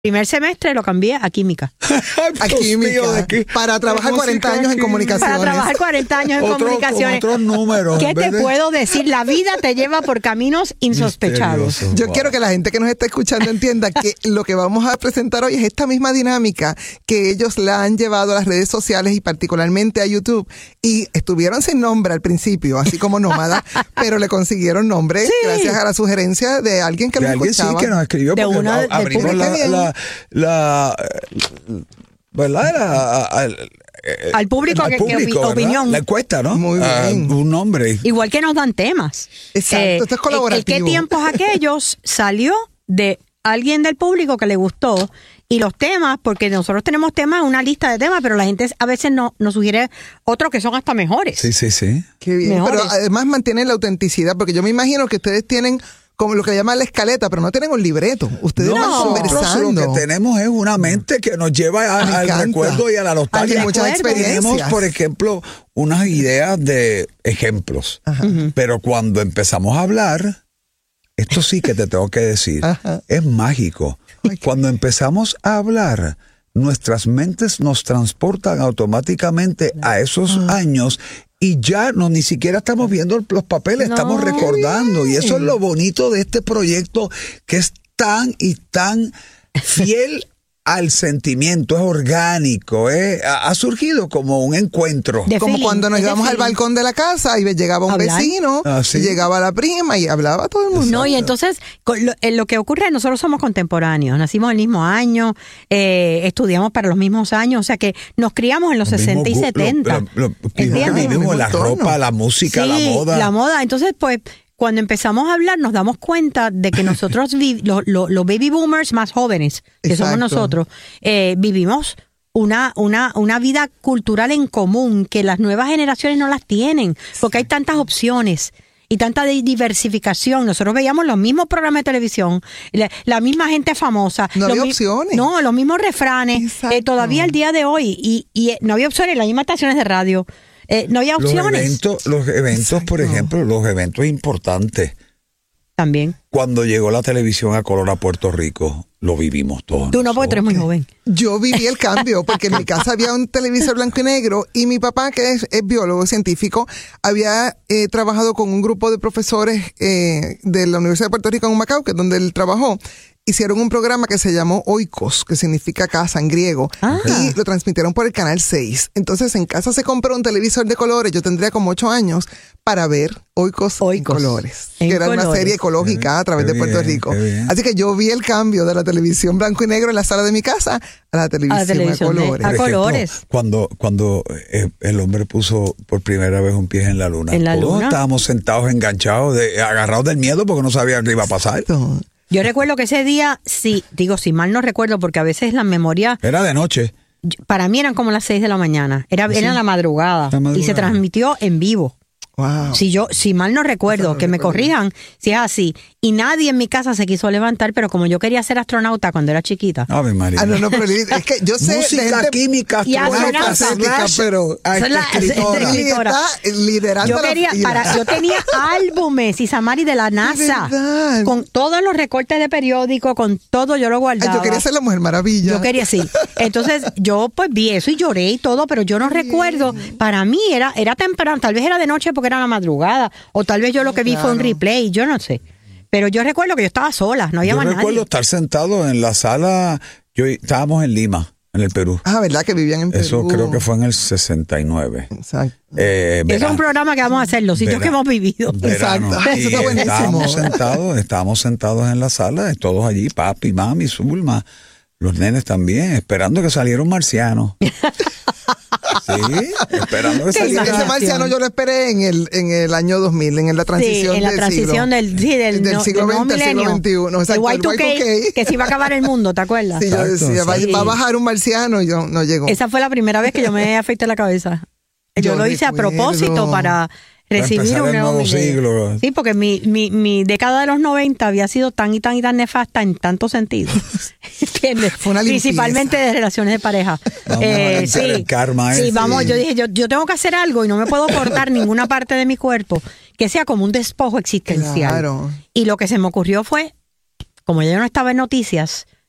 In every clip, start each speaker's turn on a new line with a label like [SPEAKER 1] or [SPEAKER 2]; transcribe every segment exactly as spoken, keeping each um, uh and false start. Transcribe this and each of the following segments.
[SPEAKER 1] Primer semestre lo cambié a química.
[SPEAKER 2] A química. Para trabajar cuarenta años en comunicaciones.
[SPEAKER 1] Para trabajar cuarenta años en
[SPEAKER 3] Otro,
[SPEAKER 1] comunicaciones.
[SPEAKER 3] Con otros números.
[SPEAKER 1] ¿Qué te de... puedo decir? La vida te lleva por caminos insospechados.
[SPEAKER 3] Misterioso.
[SPEAKER 2] Yo
[SPEAKER 3] Wow.
[SPEAKER 2] quiero que la gente que nos está escuchando entienda que lo que vamos a presentar hoy es esta misma dinámica que ellos la han llevado a las redes sociales y particularmente a YouTube. Y estuvieron sin nombre al principio, así como Nómada, pero le consiguieron nombre sí. gracias a la sugerencia de alguien que
[SPEAKER 3] de
[SPEAKER 2] lo
[SPEAKER 3] alguien
[SPEAKER 2] escuchaba.
[SPEAKER 3] Sí, que nos escribió
[SPEAKER 1] de
[SPEAKER 3] porque
[SPEAKER 1] una,
[SPEAKER 3] abrimos la, la, la, ¿verdad? La, al,
[SPEAKER 1] al público,
[SPEAKER 3] al
[SPEAKER 1] que,
[SPEAKER 3] público
[SPEAKER 1] que opinión.
[SPEAKER 3] La encuesta, ¿no?
[SPEAKER 2] Muy bien.
[SPEAKER 3] Uh, un nombre.
[SPEAKER 1] Igual que nos dan temas.
[SPEAKER 2] Exacto, eh, esto es colaborativo.
[SPEAKER 1] El, el qué tiempos aquellos salió de alguien del público que le gustó y los temas, porque nosotros tenemos temas, una lista de temas, pero la gente a veces no, nos sugiere otros que son hasta mejores.
[SPEAKER 3] Sí, sí, sí.
[SPEAKER 2] Qué bien. Mejores. Pero además mantienen la autenticidad, porque yo me imagino que ustedes tienen como lo que llaman la escaleta, pero no tienen un libreto. Ustedes
[SPEAKER 3] no,
[SPEAKER 2] van conversando.
[SPEAKER 3] Lo que tenemos es una mente que nos lleva a, al recuerdo y a la nostalgia.
[SPEAKER 2] Hay muchas experiencias.
[SPEAKER 3] Tenemos, por ejemplo, unas ideas de ejemplos. Ajá. Pero cuando empezamos a hablar, esto sí que te tengo que decir, Ajá. es mágico. Cuando empezamos a hablar, nuestras mentes nos transportan automáticamente a esos Ajá. años. Y ya no ni siquiera estamos viendo los papeles, no. estamos recordando. Y eso es lo bonito de este proyecto, que es tan y tan fiel al sentimiento, es orgánico, ¿eh? ha surgido como un encuentro.
[SPEAKER 2] De como feeling, cuando nos íbamos al balcón de la casa y llegaba un ¿Hablar? vecino, ah, ¿sí? y llegaba la prima y hablaba todo el mundo.
[SPEAKER 1] No, y entonces lo, lo que ocurre, nosotros somos contemporáneos, nacimos el mismo año, eh, estudiamos para los mismos años, o sea que nos criamos en los, los sesenta y setenta.
[SPEAKER 3] Lo, lo, lo, vivimos la ropa, la música,
[SPEAKER 1] sí,
[SPEAKER 3] la moda.
[SPEAKER 1] la moda, entonces pues cuando empezamos a hablar nos damos cuenta de que nosotros, los lo, lo, lo baby boomers más jóvenes, que Exacto. somos nosotros, eh, vivimos una, una, una vida cultural en común que las nuevas generaciones no las tienen, porque hay tantas opciones y tanta diversificación. Nosotros veíamos los mismos programas de televisión, la, la misma gente famosa.
[SPEAKER 2] No había
[SPEAKER 1] mi,
[SPEAKER 2] opciones.
[SPEAKER 1] No, los mismos refranes, eh, todavía el día de hoy, y, y no había opciones, las mismas estaciones de radio. Eh, no había opciones.
[SPEAKER 3] Los eventos, los eventos
[SPEAKER 2] Exacto.
[SPEAKER 3] por ejemplo, los eventos importantes.
[SPEAKER 1] También.
[SPEAKER 3] Cuando llegó la televisión a color a Puerto Rico, lo vivimos todos.
[SPEAKER 1] Tú no, porque tú eres muy joven.
[SPEAKER 2] Yo viví el cambio, porque en mi casa había un televisor blanco y negro, y mi papá, que es, es biólogo científico, había eh, trabajado con un grupo de profesores eh, de la Universidad de Puerto Rico en Humacao, que es donde él trabajó. Hicieron un programa que se llamó Oikos, que significa casa en griego, ah. y lo transmitieron por el Canal seis. Entonces, en casa se compró un televisor de colores, yo tendría como ocho años, para ver Oikos, Oikos. en colores, en que era colores. Una serie ecológica a través de Puerto bien, Rico. Así que yo vi el cambio de la televisión blanco y negro en la sala de mi casa a la televisión a, la televisión a colores.
[SPEAKER 1] A
[SPEAKER 3] ejemplo,
[SPEAKER 1] colores.
[SPEAKER 3] Cuando, cuando el hombre puso por primera vez un pie en la luna,
[SPEAKER 1] ¿En la
[SPEAKER 3] todos
[SPEAKER 1] luna?
[SPEAKER 3] estábamos sentados, enganchados, de, agarrados del miedo porque no sabían qué iba a pasar.
[SPEAKER 2] Exacto.
[SPEAKER 1] Yo recuerdo que ese día, sí, digo, si mal no recuerdo, porque a veces la memoria...
[SPEAKER 3] Era de noche.
[SPEAKER 1] Para mí eran como las seis de la mañana, era, ¿sí? era la madrugada, la madrugada, y se transmitió en vivo.
[SPEAKER 2] Wow.
[SPEAKER 1] Si yo, si mal no recuerdo, no que recuerdo. me corrijan si es así. Y nadie en mi casa se quiso levantar, pero como yo quería ser astronauta cuando era chiquita.
[SPEAKER 3] Ave María.
[SPEAKER 2] Ah, no, no, pero es que yo sé
[SPEAKER 3] música,
[SPEAKER 2] de gente,
[SPEAKER 3] química,
[SPEAKER 1] y astronauta,
[SPEAKER 2] física, pero
[SPEAKER 1] Soy la,
[SPEAKER 2] escritora.
[SPEAKER 1] escritora.
[SPEAKER 2] Está liderando
[SPEAKER 1] yo quería,
[SPEAKER 2] la
[SPEAKER 1] para, yo tenía álbumes, Isamari, de la NASA,
[SPEAKER 2] ¿verdad?
[SPEAKER 1] Con todos los recortes de periódico, con todo, yo lo guardaba.
[SPEAKER 2] Ay, yo quería ser la Mujer Maravilla.
[SPEAKER 1] Yo quería, sí. Entonces, yo pues vi eso y lloré y todo, pero yo no Bien. recuerdo. Para mí era, era temprano, tal vez era de noche porque era la madrugada, o tal vez yo lo que vi claro. fue un replay, yo no sé. Pero yo recuerdo que yo estaba sola, no había
[SPEAKER 3] yo
[SPEAKER 1] más nadie.
[SPEAKER 3] Yo recuerdo estar sentado en la sala, yo estábamos en Lima, en el Perú.
[SPEAKER 2] Ah, ¿verdad? Que vivían en Perú.
[SPEAKER 3] Eso creo que fue en el sesenta y nueve.
[SPEAKER 2] Exacto.
[SPEAKER 3] Eh,
[SPEAKER 1] Eso es un programa que vamos a hacer, los sitios Vera, que hemos vivido.
[SPEAKER 3] Verano.
[SPEAKER 2] Exacto. Eso está buenísimo.
[SPEAKER 3] Estábamos sentados, estábamos sentados en la sala, todos allí, papi, mami, Zulma, los nenes también, esperando que saliera un marciano. Sí, esperando que saliera.
[SPEAKER 2] Ese marciano yo lo esperé en el en el año dos mil, en la transición,
[SPEAKER 1] sí, en la
[SPEAKER 2] del,
[SPEAKER 1] transición
[SPEAKER 2] siglo,
[SPEAKER 1] del, sí, del,
[SPEAKER 2] del
[SPEAKER 1] no,
[SPEAKER 2] siglo
[SPEAKER 1] del
[SPEAKER 2] veinte al siglo veintiuno. Exacto,
[SPEAKER 1] el Y dos K, que se iba a acabar el mundo, ¿te acuerdas?
[SPEAKER 2] Sí, yo decía,
[SPEAKER 3] exacto.
[SPEAKER 2] Va, va a bajar un marciano y yo, no llegó.
[SPEAKER 1] Esa fue la primera vez que yo me afeité la cabeza. Yo, yo lo hice recuerdo. a propósito para recibir
[SPEAKER 3] para
[SPEAKER 1] un nuevo,
[SPEAKER 3] nuevo siglo.
[SPEAKER 1] Sí, porque mi, mi, mi década de los noventa había sido tan y tan y tan nefasta en tantos sentidos. ¿Entiendes?
[SPEAKER 2] Fue una
[SPEAKER 1] Principalmente de relaciones de pareja.
[SPEAKER 3] Vamos
[SPEAKER 1] eh,
[SPEAKER 3] a sí, el karma
[SPEAKER 1] sí,
[SPEAKER 3] ese.
[SPEAKER 1] vamos, yo dije, yo, yo tengo que hacer algo y no me puedo cortar ninguna parte de mi cuerpo que sea como un despojo existencial.
[SPEAKER 2] Claro.
[SPEAKER 1] Y lo que se me ocurrió fue, como yo no estaba en noticias,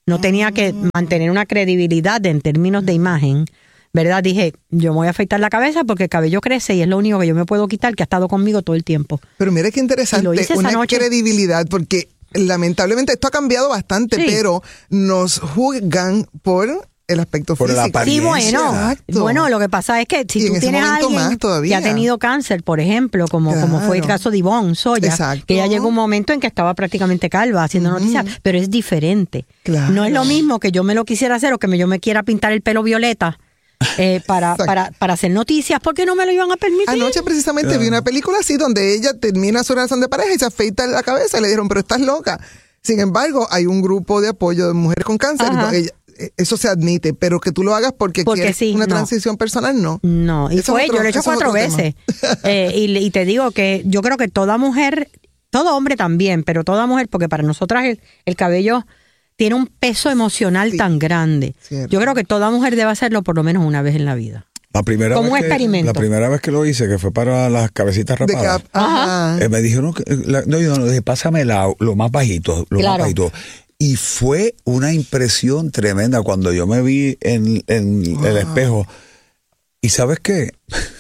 [SPEAKER 1] no tenía que mantener una credibilidad en términos de imagen, ¿verdad? Dije, yo me voy a afeitar la cabeza porque el cabello crece y es lo único que yo me puedo quitar, que ha estado conmigo todo el tiempo.
[SPEAKER 2] Pero mira qué interesante, una
[SPEAKER 1] noche.
[SPEAKER 2] credibilidad, porque lamentablemente esto ha cambiado bastante, sí. pero nos juzgan por el aspecto
[SPEAKER 3] por
[SPEAKER 2] físico.
[SPEAKER 3] La
[SPEAKER 1] sí, bueno,
[SPEAKER 2] Exacto.
[SPEAKER 1] bueno, lo que pasa es que si
[SPEAKER 2] y
[SPEAKER 1] tú tienes a alguien que ha tenido cáncer, por ejemplo, como, claro. como fue el caso de Ivonne Soya, Exacto. que ya llegó un momento en que estaba prácticamente calva haciendo uh-huh. noticias, pero es diferente.
[SPEAKER 2] Claro.
[SPEAKER 1] No es lo mismo que yo me lo quisiera hacer o que yo me quiera pintar el pelo violeta. Eh, para, para, para hacer noticias porque no me lo iban a permitir.
[SPEAKER 2] Anoche precisamente uh. vi una película así donde ella termina su relación de pareja y se afeita la cabeza y le dijeron, pero estás loca. Sin embargo, hay un grupo de apoyo de mujeres con cáncer. Ella, eso se admite, pero que tú lo hagas porque, porque quieres sí, una no. transición personal, no.
[SPEAKER 1] No, y eso fue, otro, yo lo he hecho cuatro veces. eh, y, y te digo que yo creo que toda mujer, todo hombre también, pero toda mujer, porque para nosotras el, el cabello tiene un peso emocional sí, tan grande. Cierto. Yo creo que toda mujer debe hacerlo por lo menos una vez en la vida.
[SPEAKER 3] La primera
[SPEAKER 1] Como
[SPEAKER 3] vez
[SPEAKER 1] un
[SPEAKER 3] que,
[SPEAKER 1] experimento.
[SPEAKER 3] La primera vez que lo hice, que fue para las cabecitas rapadas,
[SPEAKER 2] Ajá.
[SPEAKER 3] Eh, me dijeron, no, no, yo no, dije, pásame la, lo más bajito, lo claro. más bajito. Y fue una impresión tremenda cuando yo me vi en, en wow. el espejo. ¿Y sabes qué?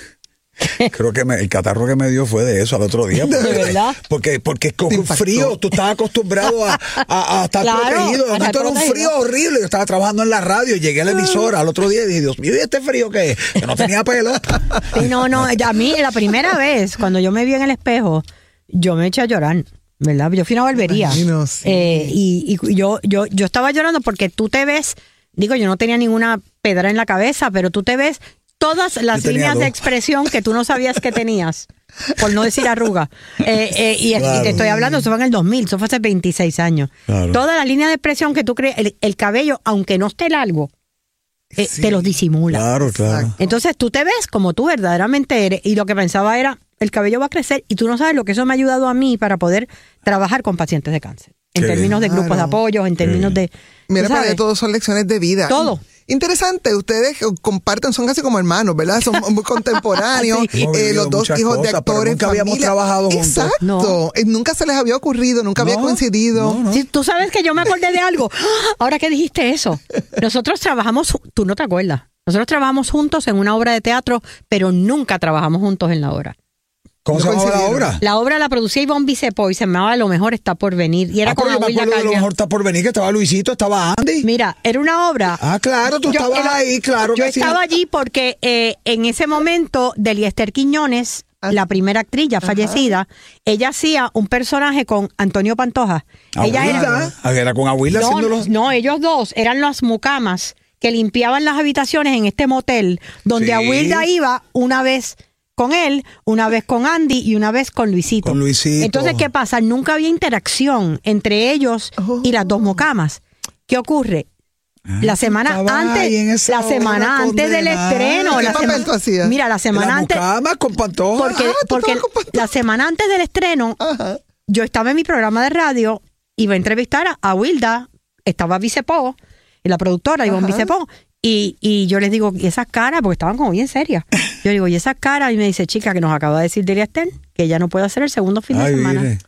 [SPEAKER 3] Creo que me, el catarro que me dio fue de eso al otro día. Porque,
[SPEAKER 1] ¿De verdad?
[SPEAKER 3] Porque, porque con frío, tú estabas acostumbrado a, a, a estar claro, protegido. Esto era un frío horrible. Yo estaba trabajando en la radio, llegué a la emisora al otro día y dije, Dios mío, ¿y este frío qué es? Que no tenía pelo.
[SPEAKER 1] Sí, no, no, a mí la primera vez, cuando yo me vi en el espejo, yo me eché a llorar. ¿Verdad? Yo fui a una barbería.
[SPEAKER 2] Imagino, sí.
[SPEAKER 1] eh, y, y yo, yo, yo estaba llorando porque tú te ves, digo, yo no tenía ninguna pedra en la cabeza, pero tú te ves todas las líneas de expresión que tú no sabías que tenías, por no decir arruga. Eh, eh, y, claro. y te estoy hablando, eso fue en el dos mil, eso fue hace veintiséis años. Claro. Todas las líneas de expresión que tú crees, el, el cabello, aunque no esté largo, eh, sí. te los disimula.
[SPEAKER 3] Claro, claro.
[SPEAKER 1] Entonces tú te ves como tú verdaderamente eres. Y lo que pensaba era, el cabello va a crecer y tú no sabes lo que eso me ha ayudado a mí para poder trabajar con pacientes de cáncer. En Qué términos bien. de grupos claro. de apoyo, en términos Qué de...
[SPEAKER 2] Mira, para allá todos son lecciones de vida.
[SPEAKER 1] Todo.
[SPEAKER 2] Interesante, ustedes comparten, son casi como hermanos, ¿verdad? Son muy contemporáneos, sí. eh, los dos hijos cosas, de actores,
[SPEAKER 3] nunca habíamos
[SPEAKER 2] familia.
[SPEAKER 3] trabajado juntos.
[SPEAKER 2] Exacto, no. eh, nunca se les había ocurrido, nunca no, había coincidido.
[SPEAKER 1] No, no. Sí, tú sabes que yo me acordé de algo. Ahora que dijiste eso, nosotros trabajamos, tú no te acuerdas, nosotros trabajamos juntos en una obra de teatro, pero nunca trabajamos juntos en la obra.
[SPEAKER 3] ¿Cómo no se llamaba la obra?
[SPEAKER 1] La obra la producía Ivonne Vicepo y se llamaba Lo Mejor Está Por Venir. Y era
[SPEAKER 3] ah,
[SPEAKER 1] con
[SPEAKER 3] yo me acuerdo de Lo Mejor Está Por Venir, que estaba Luisito, estaba Andy.
[SPEAKER 1] Mira, era una obra.
[SPEAKER 3] Ah, claro, tú yo, estabas era, ahí, claro.
[SPEAKER 1] Yo
[SPEAKER 3] que
[SPEAKER 1] estaba sí. allí porque eh, en ese momento Deliester Quiñones, ah. la primera actriz ya Ajá. fallecida, ella hacía un personaje con Antonio Pantoja. Ella
[SPEAKER 3] era, era con Abuela
[SPEAKER 1] no,
[SPEAKER 3] haciendo los...
[SPEAKER 1] No, ellos dos eran las mucamas que limpiaban las habitaciones en este motel donde sí. Abuela iba una vez con él, una vez con Andy y una vez con Luisito.
[SPEAKER 3] Con Luisito.
[SPEAKER 1] Entonces, ¿qué pasa? Nunca había interacción entre ellos oh. y las dos mucamas. ¿Qué ocurre? Ah, la semana antes, la semana antes del estreno.
[SPEAKER 2] ¿Qué
[SPEAKER 1] la
[SPEAKER 2] papel
[SPEAKER 1] sema-
[SPEAKER 2] tú hacías?
[SPEAKER 1] Mira, la semana
[SPEAKER 3] la
[SPEAKER 1] antes.
[SPEAKER 3] Mucama con Pantoja.
[SPEAKER 1] Porque,
[SPEAKER 2] ah,
[SPEAKER 1] porque
[SPEAKER 2] con Pantoja.
[SPEAKER 1] la semana antes del estreno, Ajá. yo estaba en mi programa de radio, iba a entrevistar a, a Wilda, estaba Vicepo, y la productora, Ivonne Vicepo. Y, y yo les digo, ¿y esas caras? Porque estaban como bien serias. Yo digo, ¿y esas caras? Y me dice, chica, que nos acaba de decir Deliester que ella no puede hacer el segundo fin de
[SPEAKER 3] Ay,
[SPEAKER 1] semana.
[SPEAKER 3] Mire.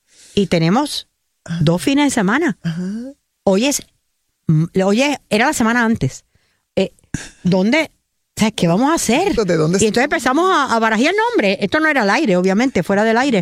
[SPEAKER 1] Y tenemos Ajá. dos fines de semana. Ajá. Hoy es, hoy es, era la semana antes. Eh, ¿Dónde? O sea, ¿qué vamos a hacer?
[SPEAKER 2] ¿De dónde
[SPEAKER 1] y entonces empezamos a, a barajear nombres. Esto no era al aire, obviamente, fuera del aire.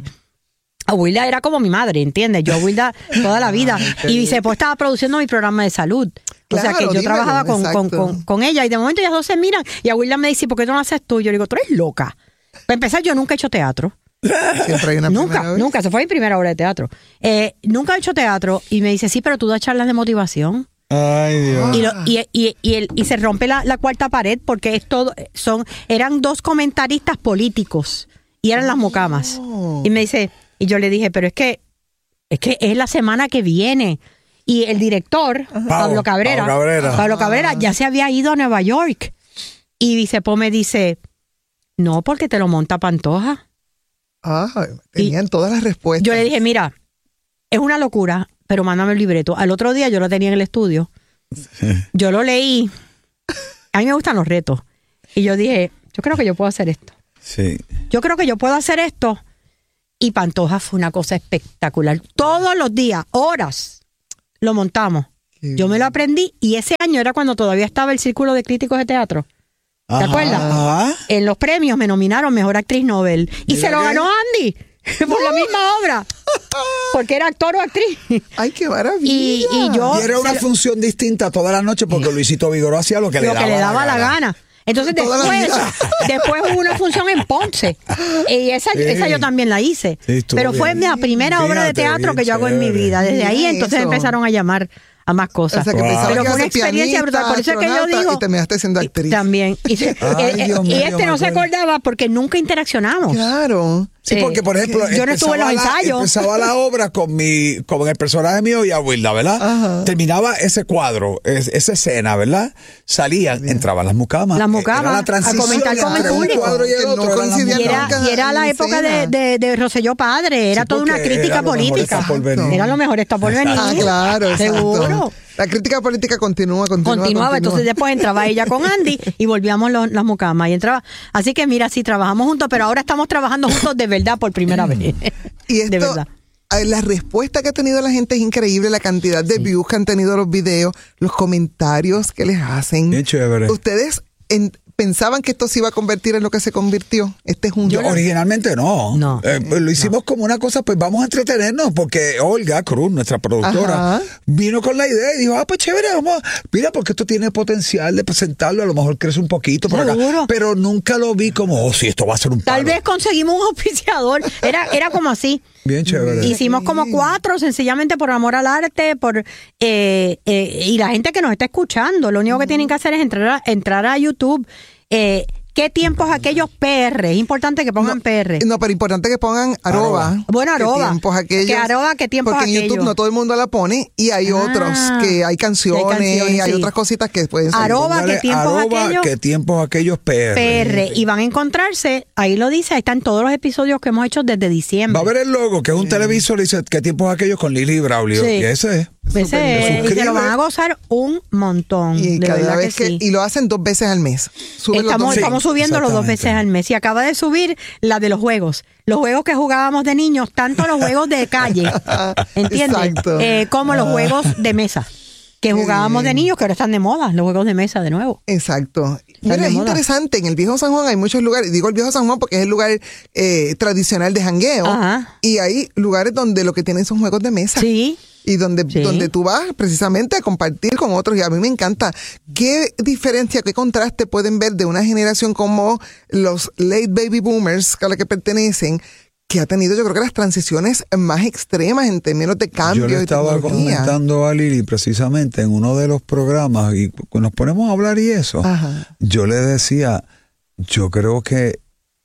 [SPEAKER 1] Abuela era como mi madre, ¿entiendes? Yo Abuela toda la vida. Y Vicepo estaba produciendo mi programa de salud. O sea,
[SPEAKER 2] claro,
[SPEAKER 1] que yo
[SPEAKER 2] dímelo,
[SPEAKER 1] trabajaba con, con, con, con ella y de momento ellas dos se miran y Abuela me dice, ¿por qué tú no haces tú? Yo le digo, tú eres loca. Para empezar, yo nunca he hecho teatro.
[SPEAKER 2] Siempre hay una
[SPEAKER 1] nunca,
[SPEAKER 2] vez.
[SPEAKER 1] nunca. Se fue mi primera obra de teatro. Eh, nunca he hecho teatro y me dice, sí, pero tú das charlas de motivación.
[SPEAKER 3] Ay, Dios.
[SPEAKER 1] Y, lo, y, y, y, el, y se rompe la, la cuarta pared porque es todo, son, eran dos comentaristas políticos y eran las mucamas.
[SPEAKER 2] Oh.
[SPEAKER 1] Y me dice, y yo le dije, pero es que es que es la semana que viene. Y el director, Pablo, Pablo Cabrera,
[SPEAKER 3] Pablo Cabrera,
[SPEAKER 1] Pablo Cabrera ya se había ido a Nueva York. Y Vicepo me dice, no, porque te lo monta Pantoja.
[SPEAKER 2] Ah, tenían y todas las respuestas.
[SPEAKER 1] Yo le dije, mira, es una locura, pero mándame el libreto. Al otro día yo lo tenía en el estudio. Sí. Yo lo leí. A mí me gustan los retos. Y yo dije, yo creo que yo puedo hacer esto.
[SPEAKER 3] Sí.
[SPEAKER 1] Yo creo que yo puedo hacer esto. Y Pantoja fue una cosa espectacular. Todos los días, horas, lo montamos. Yo me lo aprendí y ese año era cuando todavía estaba el Círculo de Críticos de Teatro. ¿Te
[SPEAKER 3] Ajá,
[SPEAKER 1] acuerdas?
[SPEAKER 3] ajá.
[SPEAKER 1] En los premios me nominaron Mejor Actriz Nobel. Y
[SPEAKER 3] Mira
[SPEAKER 1] se lo
[SPEAKER 3] qué.
[SPEAKER 1] ganó Andy por la misma obra. Porque era actor o actriz.
[SPEAKER 2] ¡Ay, qué maravilla!
[SPEAKER 1] Y, y yo...
[SPEAKER 3] Y era una
[SPEAKER 1] se lo-
[SPEAKER 3] función distinta toda la noche porque Luisito Vigoró hacía lo que, le,
[SPEAKER 1] lo
[SPEAKER 3] daba
[SPEAKER 1] que le daba la gana. Entonces
[SPEAKER 2] Toda la
[SPEAKER 1] después,
[SPEAKER 2] vida.
[SPEAKER 1] después hubo una función en Ponce. Y esa,
[SPEAKER 3] Sí.
[SPEAKER 1] esa yo también la hice.
[SPEAKER 3] Sí, estuvo
[SPEAKER 1] Pero fue
[SPEAKER 3] bien.
[SPEAKER 1] la primera obra de
[SPEAKER 3] Fíjate,
[SPEAKER 1] teatro
[SPEAKER 3] bien
[SPEAKER 1] que yo hago en mi
[SPEAKER 3] chévere.
[SPEAKER 1] vida. Desde ahí
[SPEAKER 2] Mira
[SPEAKER 1] entonces
[SPEAKER 2] eso.
[SPEAKER 1] empezaron a llamar a más cosas.
[SPEAKER 2] O sea, que
[SPEAKER 3] Wow.
[SPEAKER 2] pensaba
[SPEAKER 1] Pero
[SPEAKER 2] que
[SPEAKER 1] fue una
[SPEAKER 2] iba a ser
[SPEAKER 1] experiencia
[SPEAKER 2] pianista,
[SPEAKER 1] brutal. Por eso es que yo
[SPEAKER 2] astronauta,
[SPEAKER 1] digo...
[SPEAKER 2] Y terminaste siendo actriz.
[SPEAKER 1] También. Y, se-
[SPEAKER 3] Ay,
[SPEAKER 1] eh,
[SPEAKER 3] Dios
[SPEAKER 1] y
[SPEAKER 3] mío,
[SPEAKER 1] este no
[SPEAKER 3] me
[SPEAKER 1] se
[SPEAKER 3] acuerdo.
[SPEAKER 1] acordaba porque nunca interaccionamos.
[SPEAKER 2] Claro.
[SPEAKER 3] Sí,
[SPEAKER 1] Eh,
[SPEAKER 3] porque por ejemplo,
[SPEAKER 1] yo no estuve en los
[SPEAKER 3] empezaba la-
[SPEAKER 1] ensayos.
[SPEAKER 3] Empezaba la obra con mi, con el personaje mío y Abuelda, ¿verdad?
[SPEAKER 2] Ajá.
[SPEAKER 3] Terminaba ese cuadro, es- esa escena, ¿verdad? Salían, entraban las mucamas.
[SPEAKER 1] Las mucamas,
[SPEAKER 3] Era la
[SPEAKER 1] a
[SPEAKER 3] transición
[SPEAKER 1] comentar con el
[SPEAKER 3] entre un
[SPEAKER 1] público.
[SPEAKER 3] cuadro y el
[SPEAKER 2] Que no
[SPEAKER 3] otro, eran las
[SPEAKER 2] coincidían
[SPEAKER 1] Y era,
[SPEAKER 3] mucamas.
[SPEAKER 2] nunca.
[SPEAKER 1] y era la
[SPEAKER 2] en
[SPEAKER 1] época de,
[SPEAKER 2] escena.
[SPEAKER 1] de, de Rosselló Padre, era
[SPEAKER 3] Sí,
[SPEAKER 1] toda una
[SPEAKER 3] porque
[SPEAKER 1] crítica
[SPEAKER 3] era lo mejor
[SPEAKER 1] política.
[SPEAKER 3] está por venir.
[SPEAKER 1] Era lo mejor está por venir.
[SPEAKER 2] Ah, claro, exacto.
[SPEAKER 1] Seguro.
[SPEAKER 2] La crítica política continúa, continúa,
[SPEAKER 1] Continuaba,
[SPEAKER 2] continúa.
[SPEAKER 1] entonces después entraba ella con Andy y volvíamos los, las mucamas y entraba. Así que mira, sí trabajamos juntos, pero ahora estamos trabajando juntos de verdad por primera vez.
[SPEAKER 2] Y esto,
[SPEAKER 1] de verdad.
[SPEAKER 2] eh, la respuesta que ha tenido la gente es increíble, la cantidad de views que han tenido los videos, los comentarios que les hacen.
[SPEAKER 3] Qué chévere.
[SPEAKER 2] Ustedes en- pensaban que esto se iba a convertir en lo que se convirtió. Este es un
[SPEAKER 3] Yo, originalmente no.
[SPEAKER 1] No.
[SPEAKER 3] Eh, pues lo hicimos como una cosa, pues vamos a entretenernos, porque Olga Cruz, nuestra productora,
[SPEAKER 2] Ajá.
[SPEAKER 3] vino con la idea y dijo, ah, pues chévere, vamos, a- mira, porque esto tiene potencial de presentarlo, a lo mejor crece un poquito por acá.
[SPEAKER 1] Seguro.
[SPEAKER 3] Pero nunca lo vi como, oh, sí, esto va a ser un
[SPEAKER 1] Tal
[SPEAKER 3] palo.
[SPEAKER 1] vez conseguimos un auspiciador. Era, era como así.
[SPEAKER 3] Bien chévere.
[SPEAKER 1] Hicimos como cuatro, sencillamente por amor al arte, por eh, eh, y la gente que nos está escuchando, lo único que tienen que hacer es entrar a, entrar a YouTube. Eh, ¿Qué tiempos aquellos P R? Es importante que pongan P R.
[SPEAKER 2] No, pero importante que pongan arroba.
[SPEAKER 3] Arroba.
[SPEAKER 1] Bueno, arroba.
[SPEAKER 2] ¿Qué tiempos aquellos?
[SPEAKER 1] Que arroba, ¿qué tiempos
[SPEAKER 2] Porque en
[SPEAKER 1] aquellos?
[SPEAKER 2] YouTube no todo el mundo la pone y hay
[SPEAKER 1] Ah,
[SPEAKER 2] otros que hay canciones,
[SPEAKER 1] que hay canciones,
[SPEAKER 2] hay
[SPEAKER 1] sí.
[SPEAKER 2] otras cositas que pueden salir.
[SPEAKER 1] Arroba,
[SPEAKER 3] Póngale
[SPEAKER 1] ¿qué tiempos
[SPEAKER 3] arroba,
[SPEAKER 1] aquellos?
[SPEAKER 3] ¿qué tiempos aquellos P R?
[SPEAKER 1] P R. Y van a encontrarse, ahí lo dice, ahí están todos los episodios que hemos hecho desde diciembre.
[SPEAKER 3] Va a ver el logo, que es un televisor, y dice, ¿qué tiempos aquellos con Lili Braulio?
[SPEAKER 1] Sí.
[SPEAKER 3] Y ese es.
[SPEAKER 1] Ese
[SPEAKER 3] Te
[SPEAKER 1] es, y se
[SPEAKER 3] suscribes.
[SPEAKER 1] lo van a gozar un montón.
[SPEAKER 2] Y
[SPEAKER 1] de
[SPEAKER 2] cada
[SPEAKER 1] verdad
[SPEAKER 2] vez
[SPEAKER 1] que,
[SPEAKER 2] que,
[SPEAKER 1] sí.
[SPEAKER 2] y lo hacen dos veces al mes. Suben los
[SPEAKER 1] Estamos,
[SPEAKER 2] dos-
[SPEAKER 1] estamos subiéndolo dos
[SPEAKER 3] exactamente.
[SPEAKER 1] veces al mes y acaba de subir la de los juegos. Los juegos que jugábamos de niños, tanto los juegos de calle, ¿entiendes?
[SPEAKER 2] Exacto.
[SPEAKER 1] Eh, como los juegos de mesa, que jugábamos de niños, que ahora están de moda, los juegos de mesa de nuevo.
[SPEAKER 2] Exacto. Mira,
[SPEAKER 1] de
[SPEAKER 2] es
[SPEAKER 1] moda.
[SPEAKER 2] interesante. En el Viejo San Juan hay muchos lugares. Digo el Viejo San Juan porque es el lugar eh, tradicional de jangueo.
[SPEAKER 1] Ajá.
[SPEAKER 2] Y hay lugares donde lo que tienen son juegos de mesa.
[SPEAKER 1] Sí.
[SPEAKER 2] Y donde,
[SPEAKER 1] Sí.
[SPEAKER 2] donde tú vas precisamente a compartir con otros. Y a mí me encanta. ¿Qué diferencia, qué contraste pueden ver de una generación como los late baby boomers a la que pertenecen, que ha tenido yo creo que las transiciones más extremas en términos de cambio
[SPEAKER 3] Yo le
[SPEAKER 2] y
[SPEAKER 3] estaba
[SPEAKER 2] tecnología?
[SPEAKER 3] comentando a Lili precisamente en uno de los programas y cu- nos ponemos a hablar y eso.
[SPEAKER 2] Ajá.
[SPEAKER 3] Yo le decía, yo creo que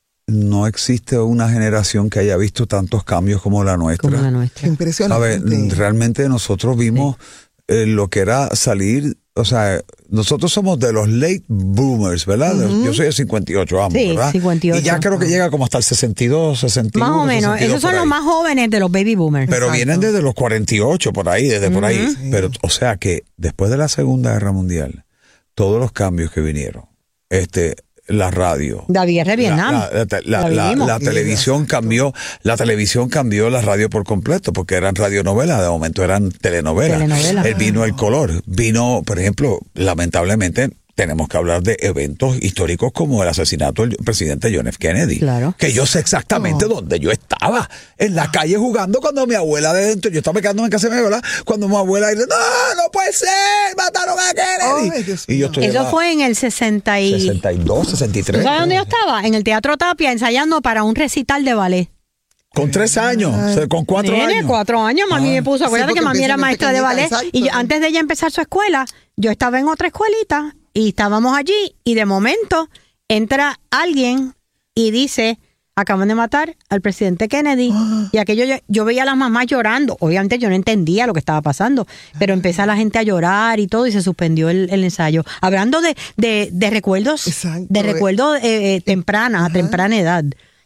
[SPEAKER 3] no existe una generación que haya visto tantos cambios como la nuestra.
[SPEAKER 1] Como la
[SPEAKER 2] Qué
[SPEAKER 1] nuestra.
[SPEAKER 2] impresionante.
[SPEAKER 3] ¿Sabe? Realmente nosotros vimos eh, lo que era salir, o sea, nosotros somos de los late boomers, ¿verdad? Yo soy de cincuenta y ocho, vamos,
[SPEAKER 1] Sí,
[SPEAKER 3] ¿verdad?
[SPEAKER 1] cincuenta y ocho.
[SPEAKER 3] Y ya creo que llega como hasta el sesenta y dos, sesenta y uno.
[SPEAKER 1] Más o menos.
[SPEAKER 3] sesenta y dos
[SPEAKER 1] Esos son
[SPEAKER 3] por
[SPEAKER 1] los
[SPEAKER 3] ahí.
[SPEAKER 1] más jóvenes de los baby boomers.
[SPEAKER 3] Pero
[SPEAKER 2] Exacto.
[SPEAKER 3] vienen desde los cuarenta y ocho, por ahí, desde por ahí. Pero, o sea que después de la Segunda Guerra Mundial, todos los cambios que vinieron, este, la radio.
[SPEAKER 1] La guerra de Vietnam.
[SPEAKER 3] La, la- la-
[SPEAKER 1] La
[SPEAKER 3] la-
[SPEAKER 1] vivimos.
[SPEAKER 3] la televisión cambió, la televisión cambió la radio por completo, porque eran radionovelas, de momento eran telenovelas.
[SPEAKER 1] Telenovelas.
[SPEAKER 3] Eh, vino el color, vino, por ejemplo, lamentablemente, tenemos que hablar de eventos históricos como el asesinato del presidente John F. Kennedy.
[SPEAKER 1] Claro.
[SPEAKER 3] Que yo sé exactamente dónde yo estaba. En la calle jugando cuando mi abuela de dentro, yo estaba quedándome en casa de mi abuela, cuando mi abuela dice, no, no puede ser, mataron a Kennedy.
[SPEAKER 2] Ay, Dios
[SPEAKER 3] y yo
[SPEAKER 2] mío.
[SPEAKER 3] estoy en
[SPEAKER 1] Eso
[SPEAKER 3] la
[SPEAKER 1] fue en el sesenta y...
[SPEAKER 3] sesenta y dos, sesenta y
[SPEAKER 1] ¿Tú
[SPEAKER 3] tres.
[SPEAKER 1] sabes dónde yo estaba? En el Teatro Tapia ensayando para un recital de ballet.
[SPEAKER 3] Con tres años, o sea, con cuatro
[SPEAKER 1] Nene,
[SPEAKER 3] años.
[SPEAKER 1] cuatro años, mami
[SPEAKER 3] Ah.
[SPEAKER 1] me puso. Acuérdate
[SPEAKER 2] Sí,
[SPEAKER 1] que
[SPEAKER 2] porque
[SPEAKER 1] mami era
[SPEAKER 2] empiezan de
[SPEAKER 1] maestra de
[SPEAKER 2] pequeñita,
[SPEAKER 1] ballet.
[SPEAKER 2] exacto.
[SPEAKER 1] Y yo, antes de ella empezar su escuela, yo estaba en otra escuelita y estábamos allí. Y de momento entra alguien y dice: acaban de matar al presidente Kennedy. Y aquello yo, yo veía a las mamás llorando. Obviamente yo no entendía lo que estaba pasando, pero empezó la gente a llorar y todo y se suspendió el, el ensayo. Hablando de, de, de recuerdos,
[SPEAKER 2] Exacto.
[SPEAKER 1] de recuerdos eh, eh, tempranas, a temprana edad.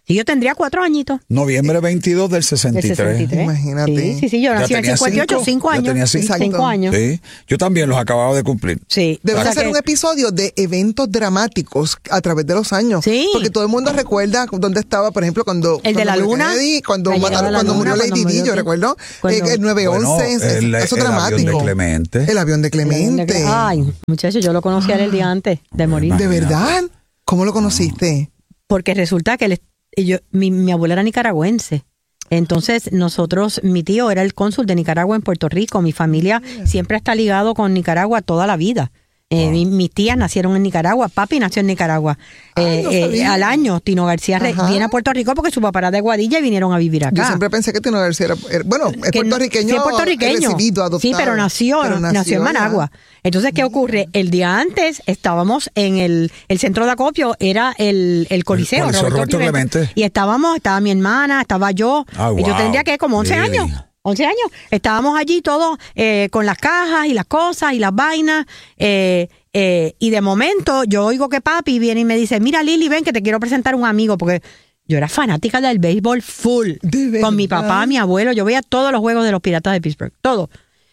[SPEAKER 1] Sí, yo tendría cuatro añitos.
[SPEAKER 3] Noviembre veintidós del sesenta y tres.
[SPEAKER 1] Del sesenta y tres.
[SPEAKER 2] Imagínate.
[SPEAKER 1] Sí, sí, sí, yo nací en el cincuenta y ocho, cinco, cinco años.
[SPEAKER 3] Ya tenía cinco.
[SPEAKER 1] cinco años.
[SPEAKER 3] Sí, yo también los acababa de cumplir.
[SPEAKER 1] Sí.
[SPEAKER 2] Debe
[SPEAKER 1] o sea
[SPEAKER 2] ser
[SPEAKER 1] que,
[SPEAKER 2] un episodio de eventos dramáticos a través de los años.
[SPEAKER 1] Sí.
[SPEAKER 2] Porque todo el mundo recuerda dónde estaba, por ejemplo, cuando...
[SPEAKER 1] El de
[SPEAKER 2] cuando
[SPEAKER 1] la
[SPEAKER 2] murió
[SPEAKER 1] luna.
[SPEAKER 2] Kennedy, cuando
[SPEAKER 1] La
[SPEAKER 2] mataron,
[SPEAKER 1] llegada a la
[SPEAKER 2] cuando
[SPEAKER 1] luna,
[SPEAKER 2] murió
[SPEAKER 1] cuando
[SPEAKER 2] Lady
[SPEAKER 1] murió
[SPEAKER 2] Di, yo
[SPEAKER 1] que-
[SPEAKER 2] recuerdo.
[SPEAKER 1] cuando-
[SPEAKER 2] Eh, el nueve once,
[SPEAKER 3] Bueno,
[SPEAKER 2] es-
[SPEAKER 3] el-
[SPEAKER 2] eso
[SPEAKER 3] el
[SPEAKER 2] dramático.
[SPEAKER 3] avión de Clemente.
[SPEAKER 2] El avión de Clemente.
[SPEAKER 1] Ay, muchachos, yo lo conocí a él el día antes de morir.
[SPEAKER 2] ¿De verdad? ¿Cómo lo conociste?
[SPEAKER 1] Porque resulta que él, yo, mi, mi abuela era nicaragüense. Entonces, nosotros, mi tío era el cónsul de Nicaragua en Puerto Rico. Mi familia siempre está ligado con Nicaragua toda la vida. Eh, mi- mis tías nacieron en Nicaragua, papi nació en Nicaragua. Eh,
[SPEAKER 2] no
[SPEAKER 1] eh,
[SPEAKER 2] sabía.
[SPEAKER 1] al año, Tino García re-
[SPEAKER 2] Ajá.
[SPEAKER 1] viene a Puerto Rico porque su papá era de Guadilla y vinieron a vivir acá.
[SPEAKER 2] Yo siempre pensé que Tino García era, era- bueno, es
[SPEAKER 1] Que no-
[SPEAKER 2] puertorriqueño,
[SPEAKER 1] sí, es puertorriqueño.
[SPEAKER 2] recibido, adoptado.
[SPEAKER 1] Sí, pero nació,
[SPEAKER 2] Pero
[SPEAKER 1] nació, en
[SPEAKER 2] allá.
[SPEAKER 1] Managua. Entonces, ¿qué ocurre? El día antes estábamos en el, el centro de acopio, era el, el Coliseo,
[SPEAKER 3] El Coliseo Roberto Clemente.
[SPEAKER 1] Y estábamos, estaba mi hermana, estaba yo.
[SPEAKER 3] Ah,
[SPEAKER 1] y yo
[SPEAKER 3] wow.
[SPEAKER 1] tendría que como once
[SPEAKER 3] Really?
[SPEAKER 1] años. once años. Estábamos allí todos eh, con las cajas y las cosas y las vainas. Eh, eh, y de momento yo oigo que papi viene y me dice, mira Lili, ven que te quiero presentar un amigo, porque yo era fanática del béisbol full.
[SPEAKER 2] ¿De
[SPEAKER 1] Con mi
[SPEAKER 2] verdad?
[SPEAKER 1] papá, mi abuelo, yo veía todos los juegos de los Piratas de Pittsburgh, todo.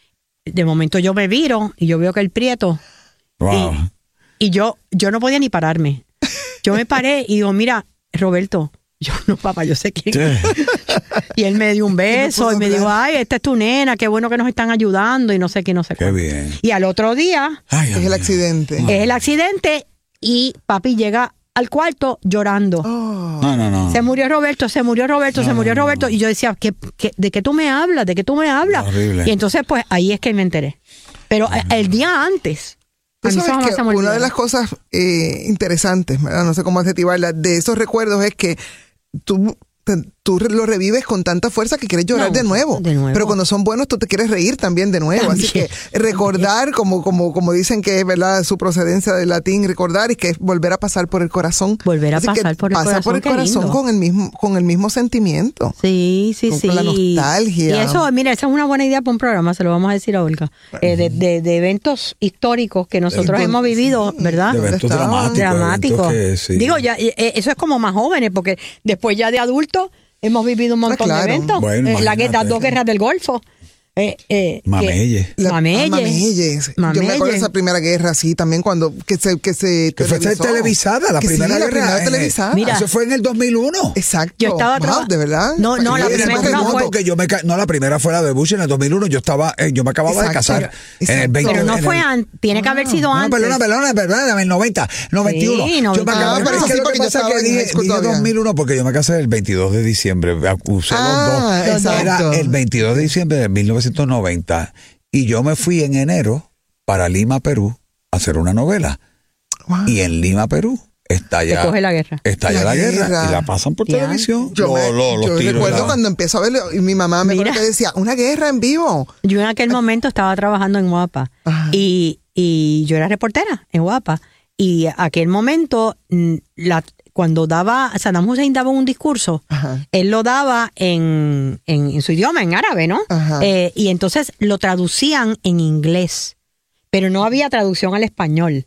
[SPEAKER 1] De momento yo me viro y yo veo que el Prieto,
[SPEAKER 3] Wow.
[SPEAKER 1] y yo, yo no podía ni pararme. Yo me paré y digo, mira, Roberto, yo no, papá, yo sé quién.
[SPEAKER 3] Sí.
[SPEAKER 1] Y él me dio un beso
[SPEAKER 2] puedo
[SPEAKER 1] y me
[SPEAKER 2] creer.
[SPEAKER 1] dijo, ay, esta es tu nena, qué bueno que nos están ayudando y no sé qué, no sé
[SPEAKER 3] Qué
[SPEAKER 1] cuánto.
[SPEAKER 3] bien.
[SPEAKER 1] Y al otro día
[SPEAKER 3] Ay,
[SPEAKER 2] Es
[SPEAKER 3] Dios
[SPEAKER 2] el
[SPEAKER 3] mío.
[SPEAKER 2] accidente.
[SPEAKER 1] es el accidente y papi llega al cuarto llorando.
[SPEAKER 2] Oh.
[SPEAKER 3] No, no, no.
[SPEAKER 1] Se murió Roberto, se murió Roberto, se murió Roberto. Y yo decía, ¿qué, qué, ¿de qué tú me hablas? ¿De qué tú me hablas?
[SPEAKER 3] Horrible.
[SPEAKER 1] Y entonces, pues, ahí es que me enteré. Pero eh, el día antes,
[SPEAKER 2] Tú
[SPEAKER 1] a mí eso
[SPEAKER 2] sabes
[SPEAKER 1] jamás
[SPEAKER 2] que
[SPEAKER 1] se me
[SPEAKER 2] una
[SPEAKER 1] olvida.
[SPEAKER 2] de las cosas eh, interesantes, ¿verdad? No sé cómo adjetivarla, de esos recuerdos es que tú, te- tú lo revives con tanta fuerza que quieres llorar
[SPEAKER 1] No,
[SPEAKER 2] de nuevo.
[SPEAKER 1] de nuevo.
[SPEAKER 2] Pero cuando son buenos, tú te quieres reír también de nuevo. Así que
[SPEAKER 1] También.
[SPEAKER 2] recordar, como, como, como dicen que es verdad su procedencia del latín, recordar y que es volver a pasar por el corazón.
[SPEAKER 1] Volver a
[SPEAKER 2] Así que
[SPEAKER 1] pasar por el
[SPEAKER 2] pasa
[SPEAKER 1] corazón,
[SPEAKER 2] por el
[SPEAKER 1] qué
[SPEAKER 2] corazón
[SPEAKER 1] lindo.
[SPEAKER 2] con el mismo, con el mismo sentimiento.
[SPEAKER 1] Sí, sí,
[SPEAKER 2] Con-
[SPEAKER 1] sí.
[SPEAKER 2] con la nostalgia.
[SPEAKER 1] Y eso, mira, esa es una buena idea para un programa, se lo vamos a decir a Olga. Eh, de, de, de eventos históricos que nosotros
[SPEAKER 2] Eventos-
[SPEAKER 1] hemos vivido,
[SPEAKER 2] sí.
[SPEAKER 1] ¿verdad?
[SPEAKER 3] De eventos
[SPEAKER 2] Estaban
[SPEAKER 3] dramáticos.
[SPEAKER 1] Dramático.
[SPEAKER 3] eventos que, sí.
[SPEAKER 1] Digo, ya, eh, eso es como más jóvenes, porque después ya de adultos hemos vivido un montón
[SPEAKER 2] claro.
[SPEAKER 1] de eventos.
[SPEAKER 3] Bueno,
[SPEAKER 1] Eh, la, gue-
[SPEAKER 3] imagínate.
[SPEAKER 1] las dos guerras del Golfo. Eh, eh,
[SPEAKER 3] Mameyes.
[SPEAKER 1] que-
[SPEAKER 2] La-
[SPEAKER 1] Mameyes.
[SPEAKER 2] ah, Mameyes. Yo me acuerdo de
[SPEAKER 1] Mameyes.
[SPEAKER 2] esa primera guerra, sí, también cuando que se que se
[SPEAKER 3] Que fue
[SPEAKER 2] televisó.
[SPEAKER 3] televisada, la
[SPEAKER 2] Que sí,
[SPEAKER 3] primera
[SPEAKER 2] la
[SPEAKER 3] guerra.
[SPEAKER 2] primera
[SPEAKER 3] en-
[SPEAKER 2] televisada.
[SPEAKER 1] Mira.
[SPEAKER 3] Eso fue en el dos mil uno.
[SPEAKER 2] Exacto.
[SPEAKER 1] Yo estaba
[SPEAKER 2] Wow,
[SPEAKER 1] traba-
[SPEAKER 2] de verdad.
[SPEAKER 1] No, no, la
[SPEAKER 3] Sí, en el
[SPEAKER 1] primera
[SPEAKER 3] dos mil uno,
[SPEAKER 1] no fue-
[SPEAKER 3] porque yo me ca- no, la primera fue la de Bush en el dos mil uno. Yo estaba, eh, yo me acababa de
[SPEAKER 2] Exacto.
[SPEAKER 3] casar.
[SPEAKER 2] Pero-
[SPEAKER 3] en el
[SPEAKER 2] exacto.
[SPEAKER 3] veinte,
[SPEAKER 1] Pero no
[SPEAKER 3] en
[SPEAKER 1] fue
[SPEAKER 3] el-
[SPEAKER 1] antes, tiene que haber sido
[SPEAKER 3] No,
[SPEAKER 1] antes.
[SPEAKER 3] perdona, perdona, perdona, en el noventa, noventa y uno.
[SPEAKER 1] Sí,
[SPEAKER 3] Yo me
[SPEAKER 1] noventa y uno.
[SPEAKER 3] acababa,
[SPEAKER 2] Ah, pero
[SPEAKER 3] es
[SPEAKER 2] sí,
[SPEAKER 3] que lo
[SPEAKER 2] porque
[SPEAKER 3] que
[SPEAKER 2] yo
[SPEAKER 3] pasa es
[SPEAKER 2] estaba
[SPEAKER 3] que
[SPEAKER 2] en
[SPEAKER 3] dije,
[SPEAKER 2] high school
[SPEAKER 3] dije
[SPEAKER 2] todavía.
[SPEAKER 3] dos mil uno porque yo me casé el veintidós de diciembre. Usé
[SPEAKER 2] Ah,
[SPEAKER 3] los dos.
[SPEAKER 2] exacto.
[SPEAKER 3] Era el veintidós de diciembre de mil novecientos noventa. Y yo me fui en enero para Lima, Perú, a hacer una novela.
[SPEAKER 2] Wow.
[SPEAKER 3] Y en Lima, Perú, está ya,
[SPEAKER 1] coge la guerra.
[SPEAKER 3] está ya
[SPEAKER 2] La
[SPEAKER 3] la guerra.
[SPEAKER 2] guerra.
[SPEAKER 3] Y la pasan por
[SPEAKER 1] Ya.
[SPEAKER 3] televisión.
[SPEAKER 2] Yo,
[SPEAKER 3] Lo-
[SPEAKER 2] me-
[SPEAKER 3] lo- los
[SPEAKER 2] yo
[SPEAKER 3] tiros,
[SPEAKER 2] recuerdo
[SPEAKER 3] la-
[SPEAKER 2] cuando empezó a verlo y mi mamá me
[SPEAKER 1] Mira.
[SPEAKER 2] acuerdo que decía, una guerra en vivo.
[SPEAKER 1] Yo en aquel momento estaba trabajando en Guapa
[SPEAKER 2] Ajá.
[SPEAKER 1] y, y yo era reportera en Guapa. Y aquel momento, mm, la, cuando daba, Saddam Hussein daba un discurso,
[SPEAKER 2] Ajá.
[SPEAKER 1] él lo daba en, en, en su idioma, en árabe, ¿no?
[SPEAKER 2] Ajá.
[SPEAKER 1] Eh, y entonces lo traducían en inglés, pero no había traducción al español.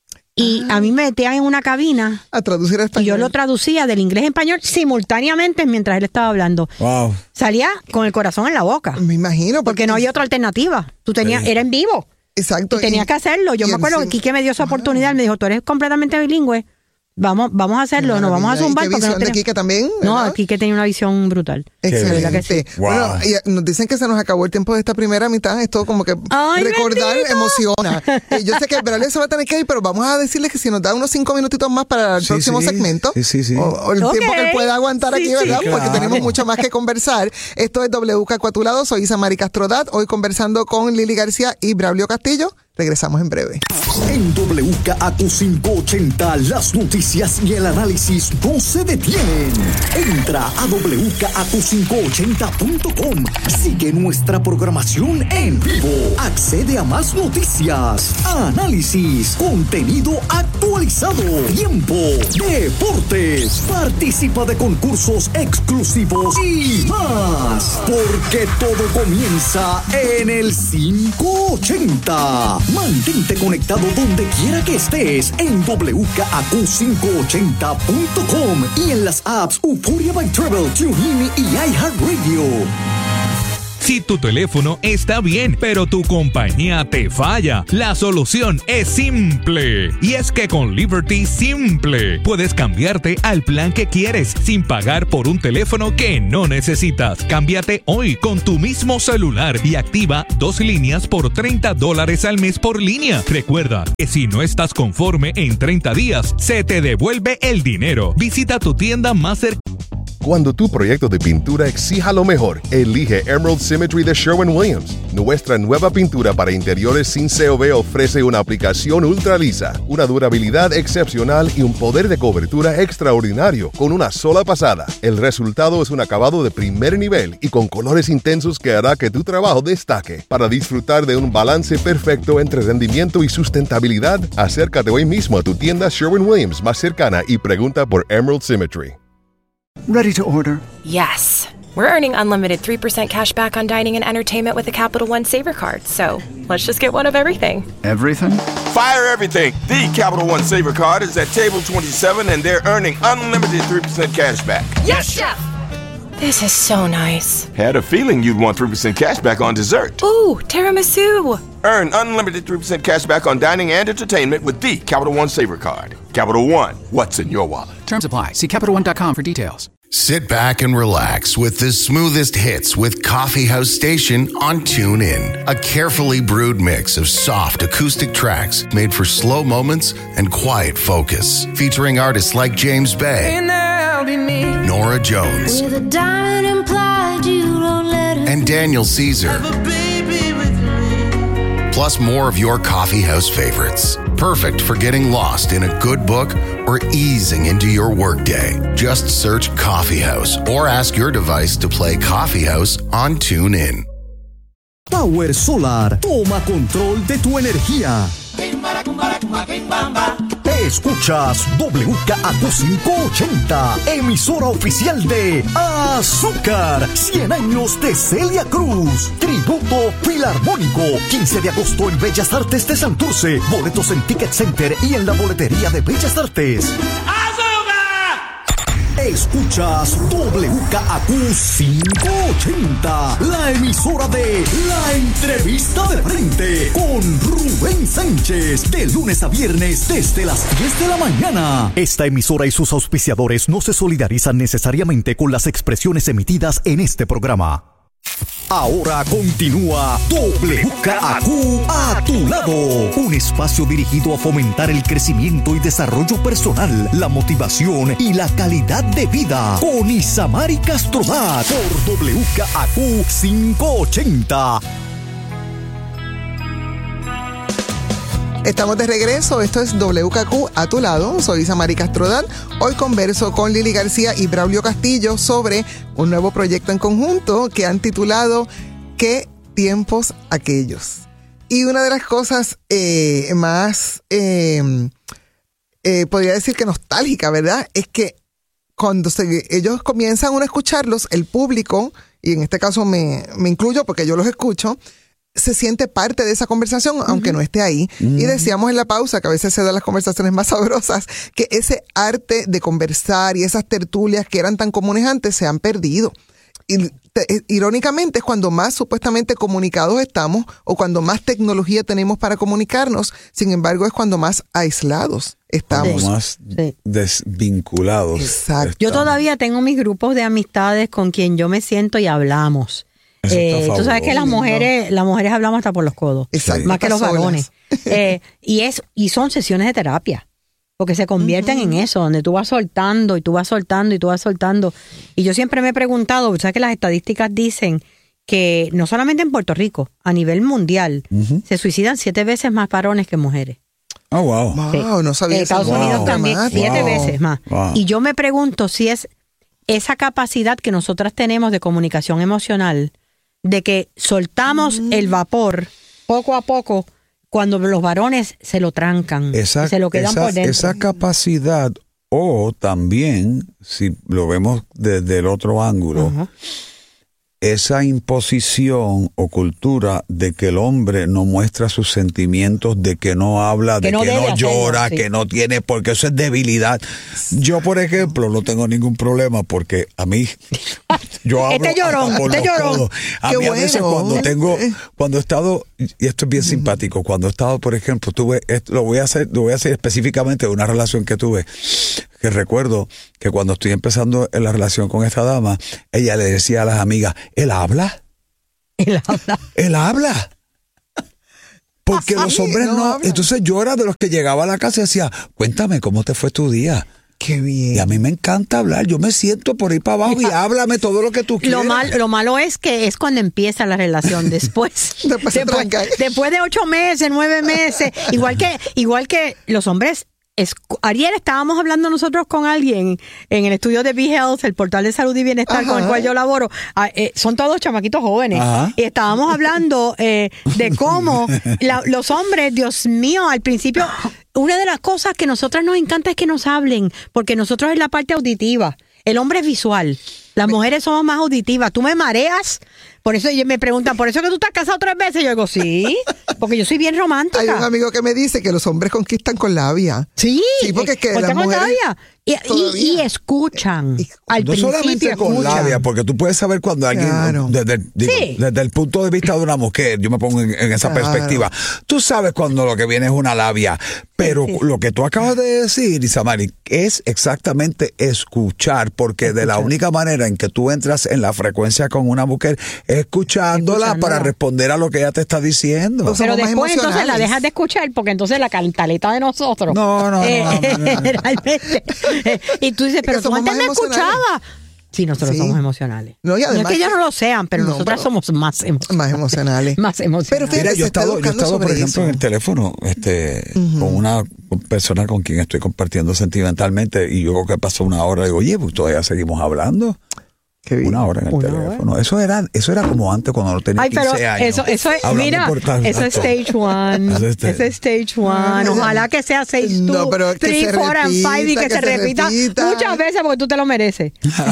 [SPEAKER 1] Y a mí me metían en una cabina
[SPEAKER 2] A traducir a
[SPEAKER 1] y
[SPEAKER 2] español.
[SPEAKER 1] yo lo traducía del inglés a español simultáneamente mientras él estaba hablando.
[SPEAKER 3] Wow.
[SPEAKER 1] Salía con el corazón en la boca.
[SPEAKER 2] Me imagino.
[SPEAKER 1] Porque no había otra alternativa. Tú tenías,
[SPEAKER 3] Sí.
[SPEAKER 1] era en vivo.
[SPEAKER 2] Exacto.
[SPEAKER 1] Y tenías que hacerlo. Yo
[SPEAKER 2] y
[SPEAKER 1] me acuerdo que
[SPEAKER 2] encima-
[SPEAKER 1] Quique me dio esa oportunidad. Me dijo, tú eres completamente bilingüe. Vamos, vamos a hacerlo. Nos vamos a
[SPEAKER 2] Maravilla.
[SPEAKER 1] zumbar.
[SPEAKER 2] ¿Y qué
[SPEAKER 1] porque no
[SPEAKER 2] visión de
[SPEAKER 1] tenemos-
[SPEAKER 2] Quique también?
[SPEAKER 1] No,
[SPEAKER 2] ¿verdad?
[SPEAKER 1] Quique tenía una visión brutal.
[SPEAKER 2] Excelente.
[SPEAKER 1] De verdad que sí.
[SPEAKER 3] Wow.
[SPEAKER 2] Bueno, y nos dicen que se nos acabó el tiempo de esta primera mitad. Esto como que
[SPEAKER 1] ¡Ay,
[SPEAKER 2] recordar
[SPEAKER 1] bendito!
[SPEAKER 2] emociona. Eh, yo sé que Braulio se va a tener que ir, pero vamos a decirle que si nos da unos cinco minutitos más para el
[SPEAKER 3] Sí,
[SPEAKER 2] próximo
[SPEAKER 3] sí.
[SPEAKER 2] segmento.
[SPEAKER 3] Sí, sí, sí.
[SPEAKER 2] O, o el
[SPEAKER 1] Ok.
[SPEAKER 2] tiempo que él pueda aguantar
[SPEAKER 1] Sí,
[SPEAKER 2] aquí,
[SPEAKER 1] sí.
[SPEAKER 2] ¿verdad?
[SPEAKER 3] Sí,
[SPEAKER 2] Porque
[SPEAKER 3] claro.
[SPEAKER 2] tenemos mucho más que conversar. Esto es W K cuatro Lado. Soy Isamari Castrodat. Hoy conversando con Lili García y Braulio Castillo. Regresamos en breve.
[SPEAKER 4] En W K A Q quinientos ochenta, las noticias y el análisis no se detienen. Entra a w k a q quinientos ochenta punto com. Sigue nuestra programación en vivo. Accede a más noticias, análisis, contenido actualizado, tiempo, deportes. Participa de concursos exclusivos y más. Porque todo comienza en el quinientos ochenta. Mantente conectado donde quiera que estés en W K A Q quinientos ochenta punto com y en las apps Euphoria by Travel, TuneIn y iHeartRadio.
[SPEAKER 5] Si tu teléfono está bien, pero tu compañía te falla, la solución es simple. Y es que con Liberty Simple puedes cambiarte al plan que quieres sin pagar por un teléfono que no necesitas. Cámbiate hoy con tu mismo celular y activa dos líneas por treinta dólares al mes por línea. Recuerda que si no estás conforme en treinta días, se te devuelve el dinero. Visita tu tienda más cercana.
[SPEAKER 6] Cuando tu proyecto de pintura exija lo mejor, elige Emerald Symmetry de Sherwin-Williams. Nuestra nueva pintura para interiores sin C O B ofrece una aplicación ultra lisa, una durabilidad excepcional y un poder de cobertura extraordinario con una sola pasada. El resultado es un acabado de primer nivel y con colores intensos que hará que tu trabajo destaque. Para disfrutar de un balance perfecto entre rendimiento y sustentabilidad, acércate hoy mismo a tu tienda Sherwin-Williams más cercana y pregunta por Emerald Symmetry.
[SPEAKER 7] Ready to order?
[SPEAKER 8] Yes. We're earning unlimited three percent cash back on dining and entertainment with the Capital One Saver Card. So let's just get one of everything.
[SPEAKER 7] Everything?
[SPEAKER 9] Fire everything. The Capital One Saver Card is at table twenty-seven and they're earning unlimited three percent cash back.
[SPEAKER 8] Yes, Chef! This is so nice.
[SPEAKER 9] Had a feeling you'd want three percent cash back on dessert.
[SPEAKER 8] Ooh, tiramisu.
[SPEAKER 9] Earn unlimited three percent cash back on dining and entertainment with the Capital One Saver Card. Capital One, what's in your wallet?
[SPEAKER 10] Terms apply. See Capital One dot com for details.
[SPEAKER 11] Sit back and relax with the smoothest hits with Coffee House Station on TuneIn. A carefully brewed mix of soft acoustic tracks made for slow moments and quiet focus. Featuring artists like James Bay, Nora Jones, and Daniel Caesar. Plus more of your coffee house favorites. Perfect for getting lost in a good book or easing into your workday. Just search Coffee House or ask your device to play Coffee House on TuneIn.
[SPEAKER 4] Power Solar, toma control de tu energía. Escuchas W K A Q quinientos ochenta, emisora oficial de Azúcar, cien años de Celia Cruz, tributo filarmónico, quince de agosto en Bellas Artes de Santurce, boletos en Ticket Center y en la boletería de Bellas Artes. Escuchas W K A Q quinientos ochenta, la emisora de La Entrevista de Frente con Rubén Sánchez, de lunes a viernes desde las diez de la mañana. Esta emisora y sus auspiciadores no se solidarizan necesariamente con las expresiones emitidas en este programa. Ahora continúa W K A Q a tu lado, un espacio dirigido a fomentar el crecimiento y desarrollo personal, la motivación y la calidad de vida, con Isamari Castrodat por W K A Q quinientos ochenta.
[SPEAKER 2] Estamos de regreso, esto es W K Q a tu lado, soy Isamari Castrodat. Hoy converso con Lili García y Braulio Castillo sobre un nuevo proyecto en conjunto que han titulado ¿Qué tiempos aquellos? Y una de las cosas eh, más, eh, eh, podría decir que nostálgica, ¿verdad? Es que cuando se, ellos comienzan uno a escucharlos, el público, y en este caso me, me incluyo porque yo los escucho, se siente parte de esa conversación, uh-huh. aunque no esté ahí. Uh-huh. Y decíamos en la pausa, que a veces se dan las conversaciones más sabrosas, que ese arte de conversar y esas tertulias que eran tan comunes antes se han perdido. Y te, irónicamente es cuando más supuestamente comunicados estamos o cuando más tecnología tenemos para comunicarnos, sin embargo es cuando más aislados estamos.
[SPEAKER 3] Cuando más sí. desvinculados.
[SPEAKER 2] Exacto.
[SPEAKER 1] Yo todavía tengo mis grupos de amistades con quien yo me siento y hablamos. Eh, tú sabes que las mujeres, las mujeres hablamos hasta por los codos,
[SPEAKER 2] Exacto.
[SPEAKER 1] más que los varones. Eh, y es y son sesiones de terapia, porque se convierten uh-huh. en eso, donde tú vas soltando y tú vas soltando y tú vas soltando. Y yo siempre me he preguntado, sabes que las estadísticas dicen que no solamente en Puerto Rico, a nivel mundial, uh-huh. se suicidan siete veces más varones que mujeres.
[SPEAKER 3] Oh, wow.
[SPEAKER 2] Wow,
[SPEAKER 1] sí.
[SPEAKER 2] no sabía
[SPEAKER 1] en Estados
[SPEAKER 2] eso.
[SPEAKER 1] Unidos
[SPEAKER 3] wow.
[SPEAKER 1] también,
[SPEAKER 2] wow.
[SPEAKER 1] siete veces más.
[SPEAKER 3] Wow.
[SPEAKER 1] Y yo me pregunto si es esa capacidad que nosotras tenemos de comunicación emocional, de que soltamos mm. el vapor poco a poco cuando los varones se lo trancan,
[SPEAKER 3] esa,
[SPEAKER 1] se lo quedan
[SPEAKER 3] esa,
[SPEAKER 1] por dentro.
[SPEAKER 3] Esa capacidad, o también, si lo vemos desde el otro ángulo, uh-huh. esa imposición o cultura de que el hombre no muestra sus sentimientos, de que no habla,
[SPEAKER 1] que
[SPEAKER 3] de
[SPEAKER 1] no
[SPEAKER 3] que no llora,
[SPEAKER 1] hacerlo, sí.
[SPEAKER 3] que no tiene, porque eso es debilidad. Yo, por ejemplo, no tengo ningún problema porque a mí, yo hablo
[SPEAKER 1] este llorón,
[SPEAKER 3] hasta por
[SPEAKER 1] este
[SPEAKER 3] los
[SPEAKER 1] llorón.
[SPEAKER 3] codos. A
[SPEAKER 2] Qué
[SPEAKER 3] mí a veces
[SPEAKER 2] bueno.
[SPEAKER 3] cuando tengo, cuando he estado, y esto es bien simpático, cuando he estado, por ejemplo, tuve, esto, lo voy a hacer, lo voy a hacer específicamente de una relación que tuve, que recuerdo que cuando estoy empezando en la relación con esta dama, ella le decía a las amigas, ¿él habla?
[SPEAKER 1] Él habla.
[SPEAKER 3] Él habla. Porque
[SPEAKER 2] Ah,
[SPEAKER 3] los
[SPEAKER 2] sí,
[SPEAKER 3] hombres
[SPEAKER 2] no
[SPEAKER 3] no.
[SPEAKER 2] hablan.
[SPEAKER 3] Entonces yo era de los que llegaba a la casa y decía, cuéntame cómo te fue tu día.
[SPEAKER 2] Qué bien.
[SPEAKER 3] Y a mí me encanta hablar. Yo me siento por ahí para abajo y háblame todo lo que tú quieras.
[SPEAKER 1] Lo, mal, lo malo es que es cuando empieza la relación después.
[SPEAKER 2] Después se
[SPEAKER 1] después,
[SPEAKER 2] tranca.
[SPEAKER 1] después de ocho meses, nueve meses. Igual que, igual que los hombres. Es, ayer estábamos hablando nosotros con alguien en el estudio de B-Health, el portal de salud y bienestar
[SPEAKER 2] Ajá.
[SPEAKER 1] con el cual yo laboro. Ah, eh, son todos chamaquitos jóvenes.
[SPEAKER 3] Ajá.
[SPEAKER 1] Y estábamos hablando eh, de cómo la, los hombres, Dios mío, al principio, una de las cosas que a nosotras nos encanta es que nos hablen, porque nosotros es la parte auditiva. El hombre es visual. Las mujeres somos más auditivas. Tú me mareas. Por eso ellos me preguntan, ¿por eso que tú estás casado tres veces? Yo digo, sí, porque yo soy bien romántica.
[SPEAKER 2] Hay un amigo que me dice que los hombres conquistan con labia.
[SPEAKER 1] Sí,
[SPEAKER 2] Sí, porque es que
[SPEAKER 1] conquistan
[SPEAKER 2] las
[SPEAKER 1] con
[SPEAKER 2] mujeres
[SPEAKER 1] labia. Y, y,
[SPEAKER 2] todavía.
[SPEAKER 1] y escuchan. Al
[SPEAKER 3] No
[SPEAKER 1] principio
[SPEAKER 3] solamente con
[SPEAKER 1] escuchan.
[SPEAKER 3] labia, porque tú puedes saber cuando alguien,
[SPEAKER 2] Claro.
[SPEAKER 3] desde, digo,
[SPEAKER 1] Sí.
[SPEAKER 3] desde el punto de vista de una mujer, yo me pongo en, en esa
[SPEAKER 2] Claro.
[SPEAKER 3] perspectiva, tú sabes cuando lo que viene es una labia, pero
[SPEAKER 1] Sí, sí.
[SPEAKER 3] lo que tú acabas de decir, Isamari, es exactamente escuchar, porque de la
[SPEAKER 1] Escuchar.
[SPEAKER 3] única manera en que tú entras en la frecuencia con una mujer es escuchándola,
[SPEAKER 1] Escuchándola.
[SPEAKER 3] para responder a lo que ella te está diciendo.
[SPEAKER 2] Pues
[SPEAKER 1] Pero
[SPEAKER 2] somos más
[SPEAKER 1] después entonces la
[SPEAKER 2] emocionales.
[SPEAKER 1] dejas de escuchar porque entonces la cantaleta de nosotros.
[SPEAKER 3] No, no, no,
[SPEAKER 1] eh,
[SPEAKER 3] no, no, no.
[SPEAKER 1] Realmente. Y tú dices,
[SPEAKER 2] Es que
[SPEAKER 1] pero tú
[SPEAKER 2] somos
[SPEAKER 1] antes
[SPEAKER 2] más
[SPEAKER 1] me
[SPEAKER 2] emocionales.
[SPEAKER 1] escuchabas. Sí, nosotros
[SPEAKER 2] Sí.
[SPEAKER 1] somos emocionales.
[SPEAKER 2] No, y
[SPEAKER 1] No es
[SPEAKER 2] además
[SPEAKER 1] que ellos
[SPEAKER 2] que-
[SPEAKER 1] no lo sean, pero
[SPEAKER 2] No,
[SPEAKER 1] nosotras
[SPEAKER 2] pero-
[SPEAKER 1] somos más emocionales.
[SPEAKER 2] Más emocionales.
[SPEAKER 1] Más emocionales.
[SPEAKER 2] Pero fíjate,
[SPEAKER 3] Mira,
[SPEAKER 2] se
[SPEAKER 3] yo he
[SPEAKER 2] está
[SPEAKER 3] estado, yo he
[SPEAKER 2] educando
[SPEAKER 3] estado por
[SPEAKER 2] sobre
[SPEAKER 3] ejemplo,
[SPEAKER 2] eso.
[SPEAKER 3] en el teléfono este, con una persona con quien estoy compartiendo sentimentalmente y yo creo que pasó una hora y digo, oye, pues todavía seguimos hablando.
[SPEAKER 2] Qué bien.
[SPEAKER 3] Una hora en el
[SPEAKER 1] Una
[SPEAKER 3] teléfono. Eso era, eso era como antes cuando no tenía
[SPEAKER 1] Ay, pero
[SPEAKER 3] quince años.
[SPEAKER 1] eso, eso es,
[SPEAKER 3] hablando
[SPEAKER 1] mira,
[SPEAKER 3] por tal-
[SPEAKER 1] eso es
[SPEAKER 3] tanto.
[SPEAKER 1] stage one.
[SPEAKER 3] Eso es este-
[SPEAKER 1] Eso es stage one. Ojalá que sea stage two,
[SPEAKER 2] No, pero que
[SPEAKER 1] three,
[SPEAKER 2] se
[SPEAKER 1] four, and
[SPEAKER 2] repita,
[SPEAKER 1] five y que,
[SPEAKER 2] que
[SPEAKER 1] se,
[SPEAKER 2] se
[SPEAKER 1] repita,
[SPEAKER 2] repita.
[SPEAKER 1] muchas veces porque tú te lo mereces.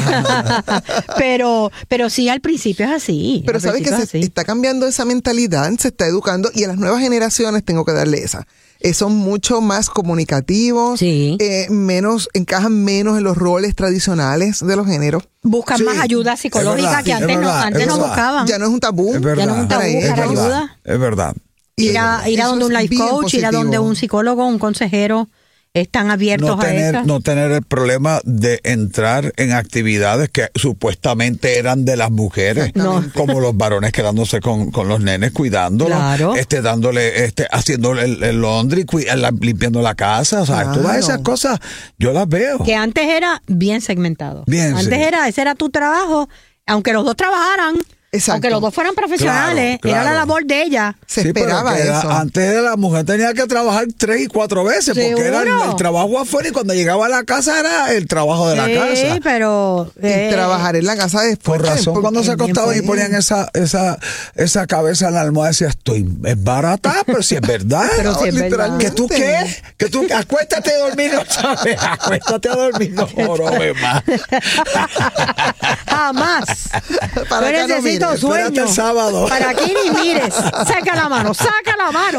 [SPEAKER 1] pero, pero sí, al principio es así.
[SPEAKER 2] Pero
[SPEAKER 1] al
[SPEAKER 2] sabes que
[SPEAKER 1] principio
[SPEAKER 2] se
[SPEAKER 1] es así.
[SPEAKER 2] está cambiando esa mentalidad, se está educando y a las nuevas generaciones tengo que darle esa. Eh, son mucho más comunicativos,
[SPEAKER 1] Sí.
[SPEAKER 2] eh, menos, encajan menos en los roles tradicionales de los géneros.
[SPEAKER 1] Buscan
[SPEAKER 3] Sí,
[SPEAKER 1] más ayuda
[SPEAKER 3] es
[SPEAKER 1] psicológica
[SPEAKER 3] verdad,
[SPEAKER 1] que
[SPEAKER 3] es
[SPEAKER 1] antes, no,
[SPEAKER 3] verdad,
[SPEAKER 1] antes
[SPEAKER 3] es
[SPEAKER 1] no
[SPEAKER 3] verdad.
[SPEAKER 1] buscaban.
[SPEAKER 2] Ya no es un tabú.
[SPEAKER 3] Es verdad.
[SPEAKER 1] Ya no es un tabú
[SPEAKER 2] Para
[SPEAKER 1] buscar
[SPEAKER 2] ellos.
[SPEAKER 1] ayuda.
[SPEAKER 3] Es verdad.
[SPEAKER 2] Y
[SPEAKER 1] Ir a, ir a
[SPEAKER 2] eso
[SPEAKER 1] donde un
[SPEAKER 2] es
[SPEAKER 1] life
[SPEAKER 2] bien
[SPEAKER 1] coach, ir a
[SPEAKER 2] positivo.
[SPEAKER 1] donde un psicólogo, un consejero, están abiertos
[SPEAKER 3] No
[SPEAKER 1] a
[SPEAKER 3] tener,
[SPEAKER 1] eso.
[SPEAKER 3] no tener el problema de entrar en actividades que supuestamente eran de las mujeres,
[SPEAKER 1] No.
[SPEAKER 3] como los varones quedándose con, con los nenes cuidándolos,
[SPEAKER 1] Claro.
[SPEAKER 3] este dándole, este haciendo el, el laundry, cui- la- limpiando la casa, o sea,
[SPEAKER 2] Claro.
[SPEAKER 3] todas esas cosas yo las veo.
[SPEAKER 1] Que antes era bien segmentado.
[SPEAKER 3] Bien,
[SPEAKER 1] antes
[SPEAKER 3] sí.
[SPEAKER 1] era, ese era tu trabajo, aunque los dos trabajaran,
[SPEAKER 2] Exacto.
[SPEAKER 1] aunque los dos fueran profesionales,
[SPEAKER 3] Claro,
[SPEAKER 1] era la
[SPEAKER 3] claro.
[SPEAKER 1] labor de ella.
[SPEAKER 2] Se
[SPEAKER 3] Sí, pero
[SPEAKER 2] esperaba
[SPEAKER 3] que era-
[SPEAKER 2] eso.
[SPEAKER 3] antes la mujer tenía que trabajar tres y cuatro veces porque era el,
[SPEAKER 1] ¿Seguro?
[SPEAKER 3] el trabajo afuera y cuando llegaba a la casa era el trabajo de la
[SPEAKER 1] Sí,
[SPEAKER 3] casa.
[SPEAKER 1] pero
[SPEAKER 2] Y
[SPEAKER 1] eh,
[SPEAKER 2] trabajar en la casa después.
[SPEAKER 3] Por razón,
[SPEAKER 2] porque
[SPEAKER 3] cuando se
[SPEAKER 2] es bien
[SPEAKER 3] acostaban y
[SPEAKER 2] fuerte.
[SPEAKER 3] ponían esa, esa, esa cabeza en la almohada, decía, estoy, es barata, pero si es verdad.
[SPEAKER 1] Pero si es verdad.
[SPEAKER 2] Literalmente.
[SPEAKER 3] ¿Que tú qué? ¿Que tú acuéstate a dormir otra vez? Acuéstate a dormir, no jorobe más.
[SPEAKER 2] Para
[SPEAKER 1] jamás. Yo
[SPEAKER 2] acá no
[SPEAKER 1] necesito
[SPEAKER 2] mires,
[SPEAKER 1] sueño.
[SPEAKER 3] espérate el sábado.
[SPEAKER 1] Para aquí ni mires. Saca la mano, saca la mano.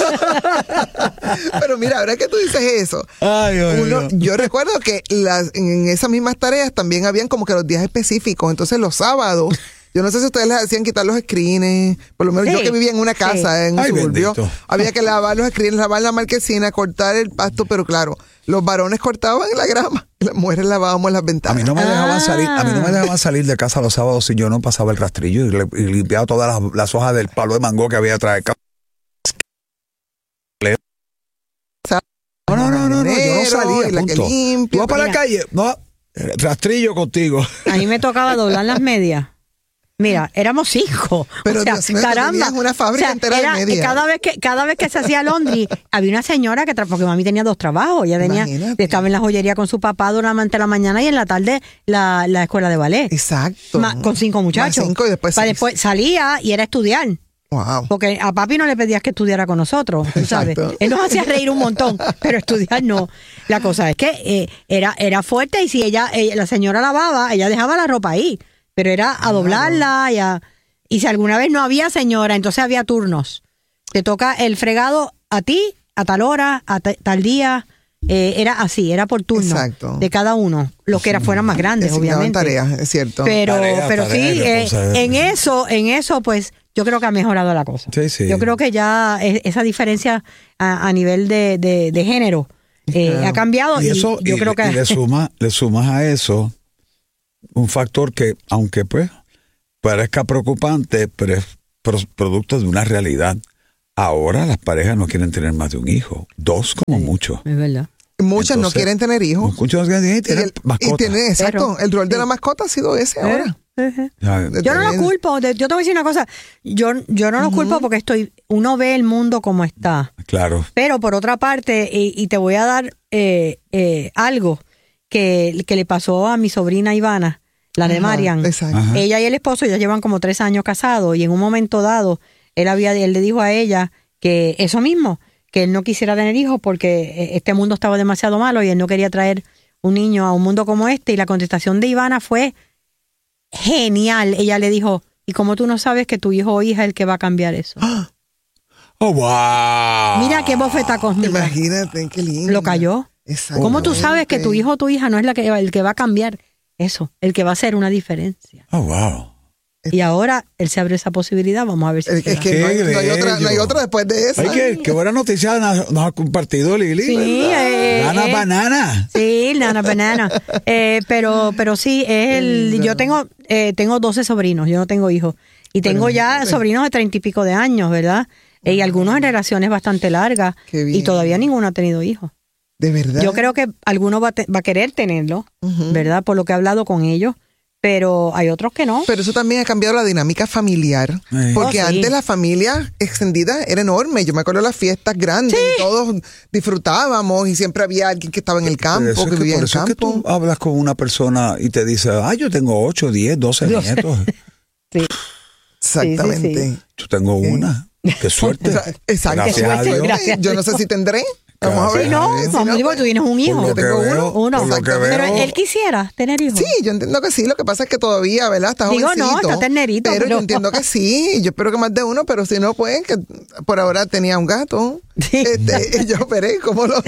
[SPEAKER 2] Pero mira, ahora que tú dices eso,
[SPEAKER 3] Ay, ay,
[SPEAKER 2] uno-
[SPEAKER 3] ay.
[SPEAKER 2] yo recuerdo que las, en esas mismas tareas también habían como que los días específicos. Entonces los sábados, yo no sé si ustedes les hacían quitar los screens, por lo menos yo
[SPEAKER 1] Sí,
[SPEAKER 2] que vivía en una casa,
[SPEAKER 1] sí.
[SPEAKER 2] en un
[SPEAKER 3] Ay,
[SPEAKER 2] suburbio,
[SPEAKER 3] bendito.
[SPEAKER 2] había que lavar los screens, lavar la marquesina, cortar el pasto, pero claro, los varones cortaban la grama y las mujeres lavábamos las
[SPEAKER 3] A
[SPEAKER 2] ventanas.
[SPEAKER 3] mí no me dejaban
[SPEAKER 1] Ah.
[SPEAKER 3] salir, a mí no me dejaban salir de casa los sábados si yo no pasaba el rastrillo y, le- y limpiaba todas las, las hojas del palo de mango que había atrás del ca- No, no, no, no, no, yo no salía,
[SPEAKER 2] Y la que
[SPEAKER 3] punto.
[SPEAKER 2] limpia,
[SPEAKER 3] Tú vas para la
[SPEAKER 1] mira.
[SPEAKER 3] calle, no, rastrillo contigo.
[SPEAKER 1] A mí me tocaba doblar las medias. Mira, éramos cinco.
[SPEAKER 2] Pero
[SPEAKER 1] o sea,
[SPEAKER 2] Dios mío, tú
[SPEAKER 1] caramba.
[SPEAKER 2] tenías una fábrica entera de
[SPEAKER 1] era-
[SPEAKER 2] medias.
[SPEAKER 1] Cada vez que cada vez que se hacía laundry, había una señora que tra- porque mami tenía dos trabajos. Ella tenía
[SPEAKER 2] Imagínate.
[SPEAKER 1] estaba en la joyería con su papá durante la mañana y en la tarde la, la escuela de ballet.
[SPEAKER 2] Exacto.
[SPEAKER 1] Ma- con cinco muchachos.
[SPEAKER 2] Más cinco y después
[SPEAKER 1] Para
[SPEAKER 2] seis.
[SPEAKER 1] después salía y era estudiar.
[SPEAKER 2] Wow.
[SPEAKER 1] Porque a papi no le pedías que estudiara con nosotros, tú ¿sabes?
[SPEAKER 2] Exacto.
[SPEAKER 1] Él nos hacía reír un montón, pero estudiar no. La cosa es que eh, era, era fuerte y si ella, ella- la señora lavaba, ella dejaba la ropa ahí. pero era a doblarla y a... Y si alguna vez no había señora, entonces había turnos. Te toca el fregado a ti, a tal hora, a t- tal día. Eh, era así, era por turno. Exacto. De cada uno. Los que eran, fueran más grandes, obviamente.
[SPEAKER 2] tareas, es cierto.
[SPEAKER 1] Pero,
[SPEAKER 2] tarea,
[SPEAKER 1] pero
[SPEAKER 2] tarea,
[SPEAKER 1] sí, eh, en eso, en eso, pues, yo creo que ha mejorado la cosa.
[SPEAKER 3] Sí, sí.
[SPEAKER 1] Yo creo que ya es, esa diferencia a, a nivel de, de, de género eh, claro. ha cambiado.
[SPEAKER 3] Y, eso,
[SPEAKER 1] y yo
[SPEAKER 3] y,
[SPEAKER 1] creo que...
[SPEAKER 3] y le, suma, le sumas a eso un factor que, aunque pues parezca preocupante, pero es producto de una realidad. Ahora las parejas no quieren tener más de un hijo, dos como sí, mucho.
[SPEAKER 1] Es verdad.
[SPEAKER 2] Muchas Entonces, no quieren tener hijos.
[SPEAKER 3] Muchos no quieren tener mascotas.
[SPEAKER 2] Y tiene, exacto, pero, el rol de la mascota ha sido ese
[SPEAKER 1] pero,
[SPEAKER 2] ahora.
[SPEAKER 1] Uh-huh. Yo no lo culpo, yo te voy a decir una cosa, yo, yo no lo uh-huh. culpo porque estoy, uno ve el mundo como está.
[SPEAKER 3] Claro.
[SPEAKER 1] Pero por otra parte, y, y te voy a dar eh, eh, algo que, que le pasó a mi sobrina Ivana, la de Ajá, Marian. Exacto. Ajá. Ella y el esposo ya llevan como tres años casados y en un momento dado él había él le dijo a ella que eso mismo, que él no quisiera tener hijos porque este mundo estaba demasiado malo y él no quería traer un niño a un mundo como este. Y la contestación de Ivana fue genial. Ella le dijo, ¿y cómo tú no sabes que tu hijo o hija es el que va a cambiar eso?
[SPEAKER 3] ¡Oh, wow!
[SPEAKER 1] Mira qué bofeta cósmica.
[SPEAKER 2] Imagínate, qué lindo.
[SPEAKER 1] Lo cayó. ¿Cómo tú sabes que tu hijo o tu hija no es la que, el que va a cambiar eso? El que va a hacer una diferencia.
[SPEAKER 3] ¡Oh, wow!
[SPEAKER 1] Y ahora él se abre esa posibilidad, vamos a ver si
[SPEAKER 2] es, es que no hay, no, hay otra, no hay otra después de eso.
[SPEAKER 3] Ay, qué, qué buena noticia nos, nos ha compartido Lili.
[SPEAKER 1] Sí, eh,
[SPEAKER 3] Nana
[SPEAKER 1] eh,
[SPEAKER 3] banana.
[SPEAKER 1] Sí, Nana banana. Eh, pero, pero sí, es el, yo tengo, eh, tengo doce sobrinos, yo no tengo hijos. Y tengo pero, ya eh. sobrinos de treinta y pico de años, ¿verdad? Uh-huh. Y algunos en relaciones bastante largas. Y todavía ninguno ha tenido hijos.
[SPEAKER 2] ¿De verdad?
[SPEAKER 1] Yo creo que alguno va, te, va a querer tenerlo, uh-huh. ¿verdad? Por lo que he hablado con ellos. Pero hay otros que no.
[SPEAKER 2] Pero eso también ha cambiado la dinámica familiar. Sí. Porque oh, sí. antes la familia extendida era enorme. Yo me acuerdo de las fiestas grandes sí. y todos disfrutábamos y siempre había alguien que estaba en el campo, que, que vivía en el campo.
[SPEAKER 3] Por eso es que tú hablas con una persona y te dice, ah, yo tengo ocho, diez, doce nietos.
[SPEAKER 1] Sí.
[SPEAKER 2] Exactamente.
[SPEAKER 3] Sí, sí, sí. Yo tengo una. Qué suerte.
[SPEAKER 2] Exacto.
[SPEAKER 3] Gracias
[SPEAKER 2] Qué suerte.
[SPEAKER 3] a Dios.
[SPEAKER 2] Gracias. Yo no sé si tendré. Vamos a ver.
[SPEAKER 1] Sí, no,
[SPEAKER 2] sí,
[SPEAKER 1] vamos,
[SPEAKER 2] no,
[SPEAKER 1] digo, tú tienes un hijo.
[SPEAKER 2] Yo tengo
[SPEAKER 3] veo,
[SPEAKER 2] uno.
[SPEAKER 1] uno. Pero él quisiera tener hijos.
[SPEAKER 2] Sí, yo entiendo que sí. Lo que pasa es que todavía, ¿verdad? Está
[SPEAKER 1] digo,
[SPEAKER 2] jovencito.
[SPEAKER 1] no, está ternerito.
[SPEAKER 2] Pero, pero yo entiendo que sí. Yo espero que más de uno, pero si no, pues, que por ahora tenía un gato. Sí. Este, y yo operé, ¿cómo lo...?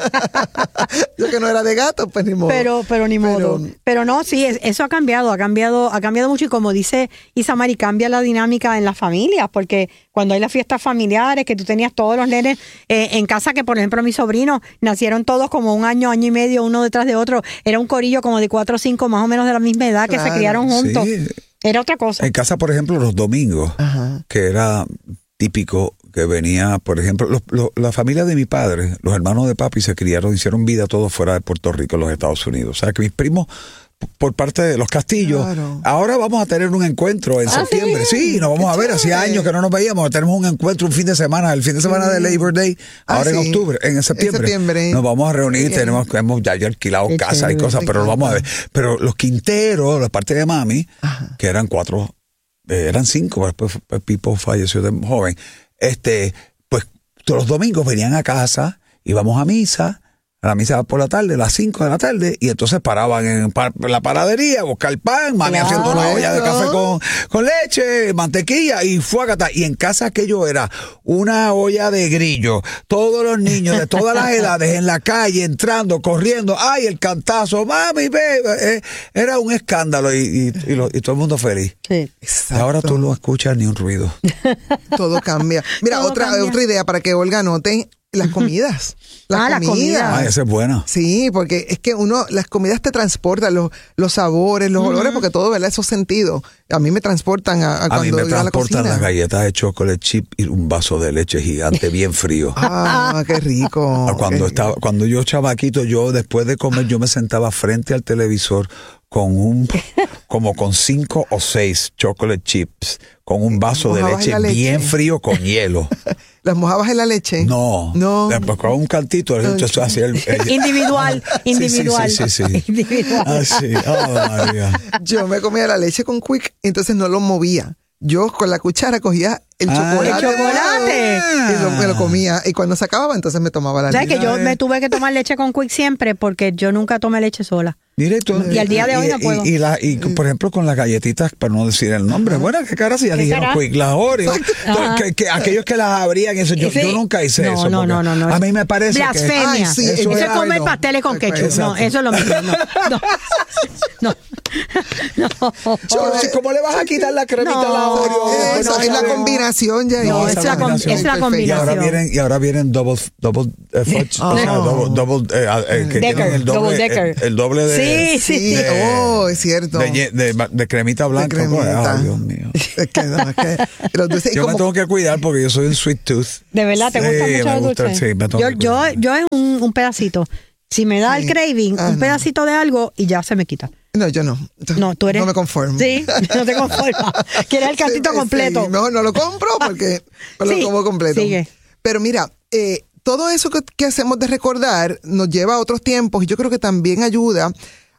[SPEAKER 2] Yo que no era de gato, pues ni modo.
[SPEAKER 1] Pero, pero ni modo. Pero, pero no, sí, eso ha cambiado, ha cambiado, ha cambiado mucho. Y como dice Isamari, cambia la dinámica en las familias, porque cuando hay las fiestas familiares, que tú tenías todos los nenes eh, en casa, que por ejemplo mis sobrinos nacieron todos como un año, año y medio, uno detrás de otro. Era un corillo como de cuatro o cinco, más o menos de la misma edad, claro, que se criaron juntos. Sí. Era otra cosa.
[SPEAKER 3] En casa, por ejemplo, los domingos, Ajá. que era típico que venía, por ejemplo, los, los, la familia de mi padre, los hermanos de papi se criaron, hicieron vida todos fuera de Puerto Rico, en los Estados Unidos. O sea, que mis primos, por parte de los Castillos, claro. ahora vamos a tener un encuentro en
[SPEAKER 1] ¿Ah,
[SPEAKER 3] septiembre.
[SPEAKER 1] Sí,
[SPEAKER 3] sí nos vamos a ver. Hacía años que no nos veíamos. Tenemos un encuentro un fin de semana, el fin de semana de Labor Day, ahora ah, en sí. octubre, en septiembre. En septiembre. Nos vamos a reunir, sí. tenemos, hemos ya, ya alquilado Qué casa chévere. y cosas, pero lo vamos a ver. Pero los Quinteros, la parte de mami, Ajá. que eran cuatro, eh, eran cinco, después Pipo falleció de joven. Este, pues todos los domingos venían a casa, íbamos a misa, a la misa por la tarde, a las cinco de la tarde, y entonces paraban en la panadería a buscar pan, mami claro, haciendo una olla de café con, con leche, mantequilla, y fuágata. Y en casa aquello era una olla de grillo, todos los niños de todas las edades en la calle, entrando, corriendo, ay, el cantazo, mami, bebé, eh, era un escándalo, y, y, y, lo, y todo el mundo feliz.
[SPEAKER 1] Sí.
[SPEAKER 3] Ahora tú no escuchas ni un ruido.
[SPEAKER 2] Todo cambia. Mira, Todo otra, cambia. otra idea para que Olga anote. Las comidas. Las
[SPEAKER 1] ah,
[SPEAKER 2] comidas.
[SPEAKER 1] la comida.
[SPEAKER 3] Ah, esa es buena.
[SPEAKER 2] Sí, porque es que uno, las comidas te transportan los, los sabores, los uh-huh. olores, porque todo, ¿verdad? Esos sentidos. A mí me transportan a, a, a cuando
[SPEAKER 3] mí me
[SPEAKER 2] iba a la
[SPEAKER 3] transportan
[SPEAKER 2] cocina.
[SPEAKER 3] las galletas de chocolate chip y un vaso de leche gigante bien frío.
[SPEAKER 2] Ah, qué rico.
[SPEAKER 3] Cuando
[SPEAKER 2] qué
[SPEAKER 3] estaba,
[SPEAKER 2] rico.
[SPEAKER 3] cuando yo chavaquito, yo después de comer, yo me sentaba frente al televisor con un, como con cinco o seis chocolate chips, con un vaso de leche, leche bien frío con hielo.
[SPEAKER 2] ¿Las mojabas en la leche?
[SPEAKER 3] No.
[SPEAKER 2] No.
[SPEAKER 3] Después con un cantito. Okay. Hacía el, el,
[SPEAKER 1] individual. Individual.
[SPEAKER 3] Sí, sí, sí. sí, sí.
[SPEAKER 1] Individual.
[SPEAKER 3] Ah, sí. Oh, María.
[SPEAKER 2] Yo me comía la leche con Quick, entonces no lo movía. yo con la cuchara cogía el
[SPEAKER 1] ah,
[SPEAKER 2] chocolate.
[SPEAKER 1] El chocolate.
[SPEAKER 2] Y lo, me lo comía. Y cuando se acababa, entonces me tomaba la
[SPEAKER 1] leche. ¿Sabes que yo
[SPEAKER 2] eh.
[SPEAKER 1] me tuve que tomar leche con Quick siempre porque yo nunca tomé leche sola?
[SPEAKER 3] Mire, tú,
[SPEAKER 1] y al día de hoy
[SPEAKER 3] y,
[SPEAKER 1] no puedo.
[SPEAKER 3] Y, y, la, y por ejemplo, con las galletitas, para no decir el nombre, bueno, qué cara si ya dijeron cara? Quick, las Oreo. que, que, aquellos que las abrían, eso, yo, yo nunca hice
[SPEAKER 1] no,
[SPEAKER 3] eso.
[SPEAKER 1] No, no, no, no.
[SPEAKER 3] A mí me parece
[SPEAKER 1] blasfemia.
[SPEAKER 3] que...
[SPEAKER 1] Ay, sí, eso, eso es comer pasteles con ketchup. Exacto. No, eso es lo mismo. No, no. no. no.
[SPEAKER 3] Yo, ¿cómo le vas a quitar la cremita no, a la Oreo?
[SPEAKER 2] Esa no, es la combinación ya.
[SPEAKER 1] No, es la combinación.
[SPEAKER 3] Y ahora vienen, y ahora vienen double, double uh, fudge. Oh. O sea, double, double, eh, eh, que
[SPEAKER 1] Decker,
[SPEAKER 3] el doble,
[SPEAKER 1] double decker.
[SPEAKER 3] El, el doble de...
[SPEAKER 1] Sí, sí.
[SPEAKER 3] De,
[SPEAKER 2] oh, es cierto.
[SPEAKER 3] De, de, de, de cremita blanca.
[SPEAKER 2] De cremita.
[SPEAKER 3] Oh, Dios mío.
[SPEAKER 2] Es que, no, es que los dulces,
[SPEAKER 3] yo
[SPEAKER 2] como...
[SPEAKER 3] me tengo que cuidar porque yo soy un sweet tooth.
[SPEAKER 1] ¿De verdad te
[SPEAKER 3] sí,
[SPEAKER 1] gusta mucho el dulce?
[SPEAKER 3] Sí, me tengo
[SPEAKER 1] yo,
[SPEAKER 3] que
[SPEAKER 1] yo, yo es un, un pedacito. Si me da sí. el craving, ah, un no. pedacito de algo y ya se me quita.
[SPEAKER 2] No, yo no.
[SPEAKER 1] No, tú eres...
[SPEAKER 2] No me conformo.
[SPEAKER 1] Sí, no te conformas. Quieres el cantito sí, completo.
[SPEAKER 2] Sí, no, no lo compro porque me
[SPEAKER 1] sí,
[SPEAKER 2] lo como completo.
[SPEAKER 1] Sigue.
[SPEAKER 2] Pero mira, eh, todo eso que, que hacemos de recordar nos lleva a otros tiempos y yo creo que también ayuda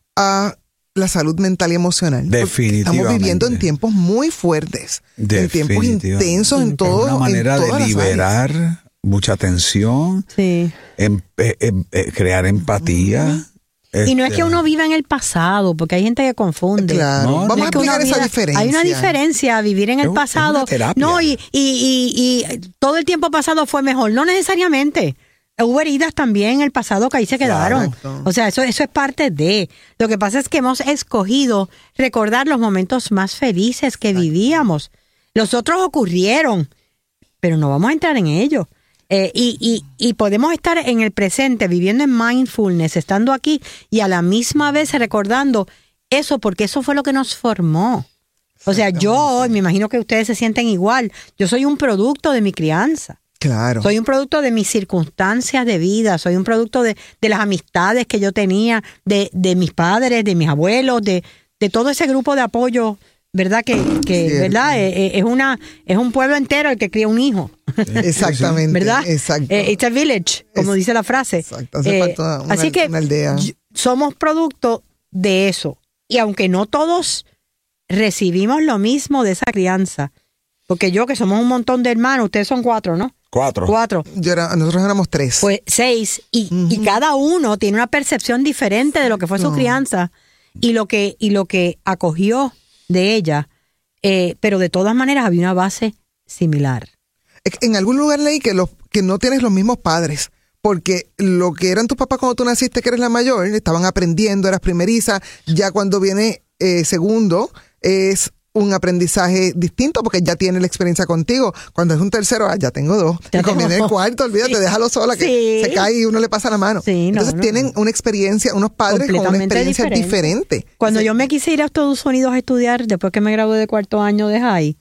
[SPEAKER 2] a la salud mental y emocional.
[SPEAKER 3] Definitivamente.
[SPEAKER 2] Estamos viviendo en tiempos muy fuertes, en tiempos intensos en todo.
[SPEAKER 3] Es una manera
[SPEAKER 2] en
[SPEAKER 3] de liberar mucha tensión,
[SPEAKER 1] sí.
[SPEAKER 3] em, em, em, crear empatía. Uh-huh.
[SPEAKER 1] Este... Y no es que uno viva en el pasado, porque hay gente que confunde.
[SPEAKER 2] Claro. No,
[SPEAKER 1] Vamos
[SPEAKER 2] no
[SPEAKER 1] a
[SPEAKER 2] explicar esa
[SPEAKER 1] vida,
[SPEAKER 2] diferencia.
[SPEAKER 1] Hay una diferencia, vivir en el
[SPEAKER 3] es,
[SPEAKER 1] pasado.
[SPEAKER 3] Es
[SPEAKER 1] no, y, y, y, y todo el tiempo pasado fue mejor. No necesariamente. Hubo heridas también en el pasado que ahí se quedaron. Exacto. O sea, eso, eso es parte de. Lo que pasa es que hemos escogido recordar los momentos más felices que Exacto. vivíamos. Los otros ocurrieron, pero no vamos a entrar en ellos. Eh, y, y, y podemos estar en el presente, viviendo en mindfulness, estando aquí y a la misma vez recordando eso, porque eso fue lo que nos formó. O sea, yo, me imagino que ustedes se sienten igual. Yo soy un producto de mi crianza.
[SPEAKER 2] Claro.
[SPEAKER 1] Soy un producto de mis circunstancias de vida, soy un producto de, de las amistades que yo tenía, de, de mis padres, de mis abuelos, de, de todo ese grupo de apoyo, ¿verdad? Que, que sí, ¿verdad? Es, es, una, es un pueblo entero el que cría un hijo.
[SPEAKER 2] Exactamente.
[SPEAKER 1] ¿Verdad?
[SPEAKER 2] Exacto.
[SPEAKER 1] Eh, it's a village, como es, dice la frase.
[SPEAKER 2] Exacto. Hace
[SPEAKER 1] eh,
[SPEAKER 2] falta una,
[SPEAKER 1] así que
[SPEAKER 2] una aldea.
[SPEAKER 1] Somos producto de eso. Y aunque no todos recibimos lo mismo de esa crianza, porque yo que somos un montón de hermanos, ustedes son cuatro, ¿no?
[SPEAKER 3] Cuatro.
[SPEAKER 1] Cuatro.
[SPEAKER 2] Yo era, nosotros éramos tres.
[SPEAKER 1] Pues seis. Y, uh-huh. y cada uno tiene una percepción diferente de lo que fue su no. crianza y lo que, y lo que acogió de ella. Eh, pero de todas maneras había una base similar.
[SPEAKER 2] En algún lugar leí que, los, que no tienes los mismos padres. Porque lo que eran tus papás cuando tú naciste, que eres la mayor, estaban aprendiendo, eras primeriza. Ya cuando viene eh, segundo, es un aprendizaje distinto porque ya tiene la experiencia contigo. Cuando es un tercero, ah, ya tengo dos. Ya y cuando viene el cuarto, olvídate, sí. déjalo sola que sí. se cae y uno le pasa la mano.
[SPEAKER 1] Sí, no,
[SPEAKER 2] Entonces
[SPEAKER 1] no,
[SPEAKER 2] tienen una experiencia, unos padres con una experiencia diferente. diferente.
[SPEAKER 1] Cuando
[SPEAKER 2] sí.
[SPEAKER 1] yo me quise ir a Estados Unidos a estudiar, después que me gradué de cuarto año de high,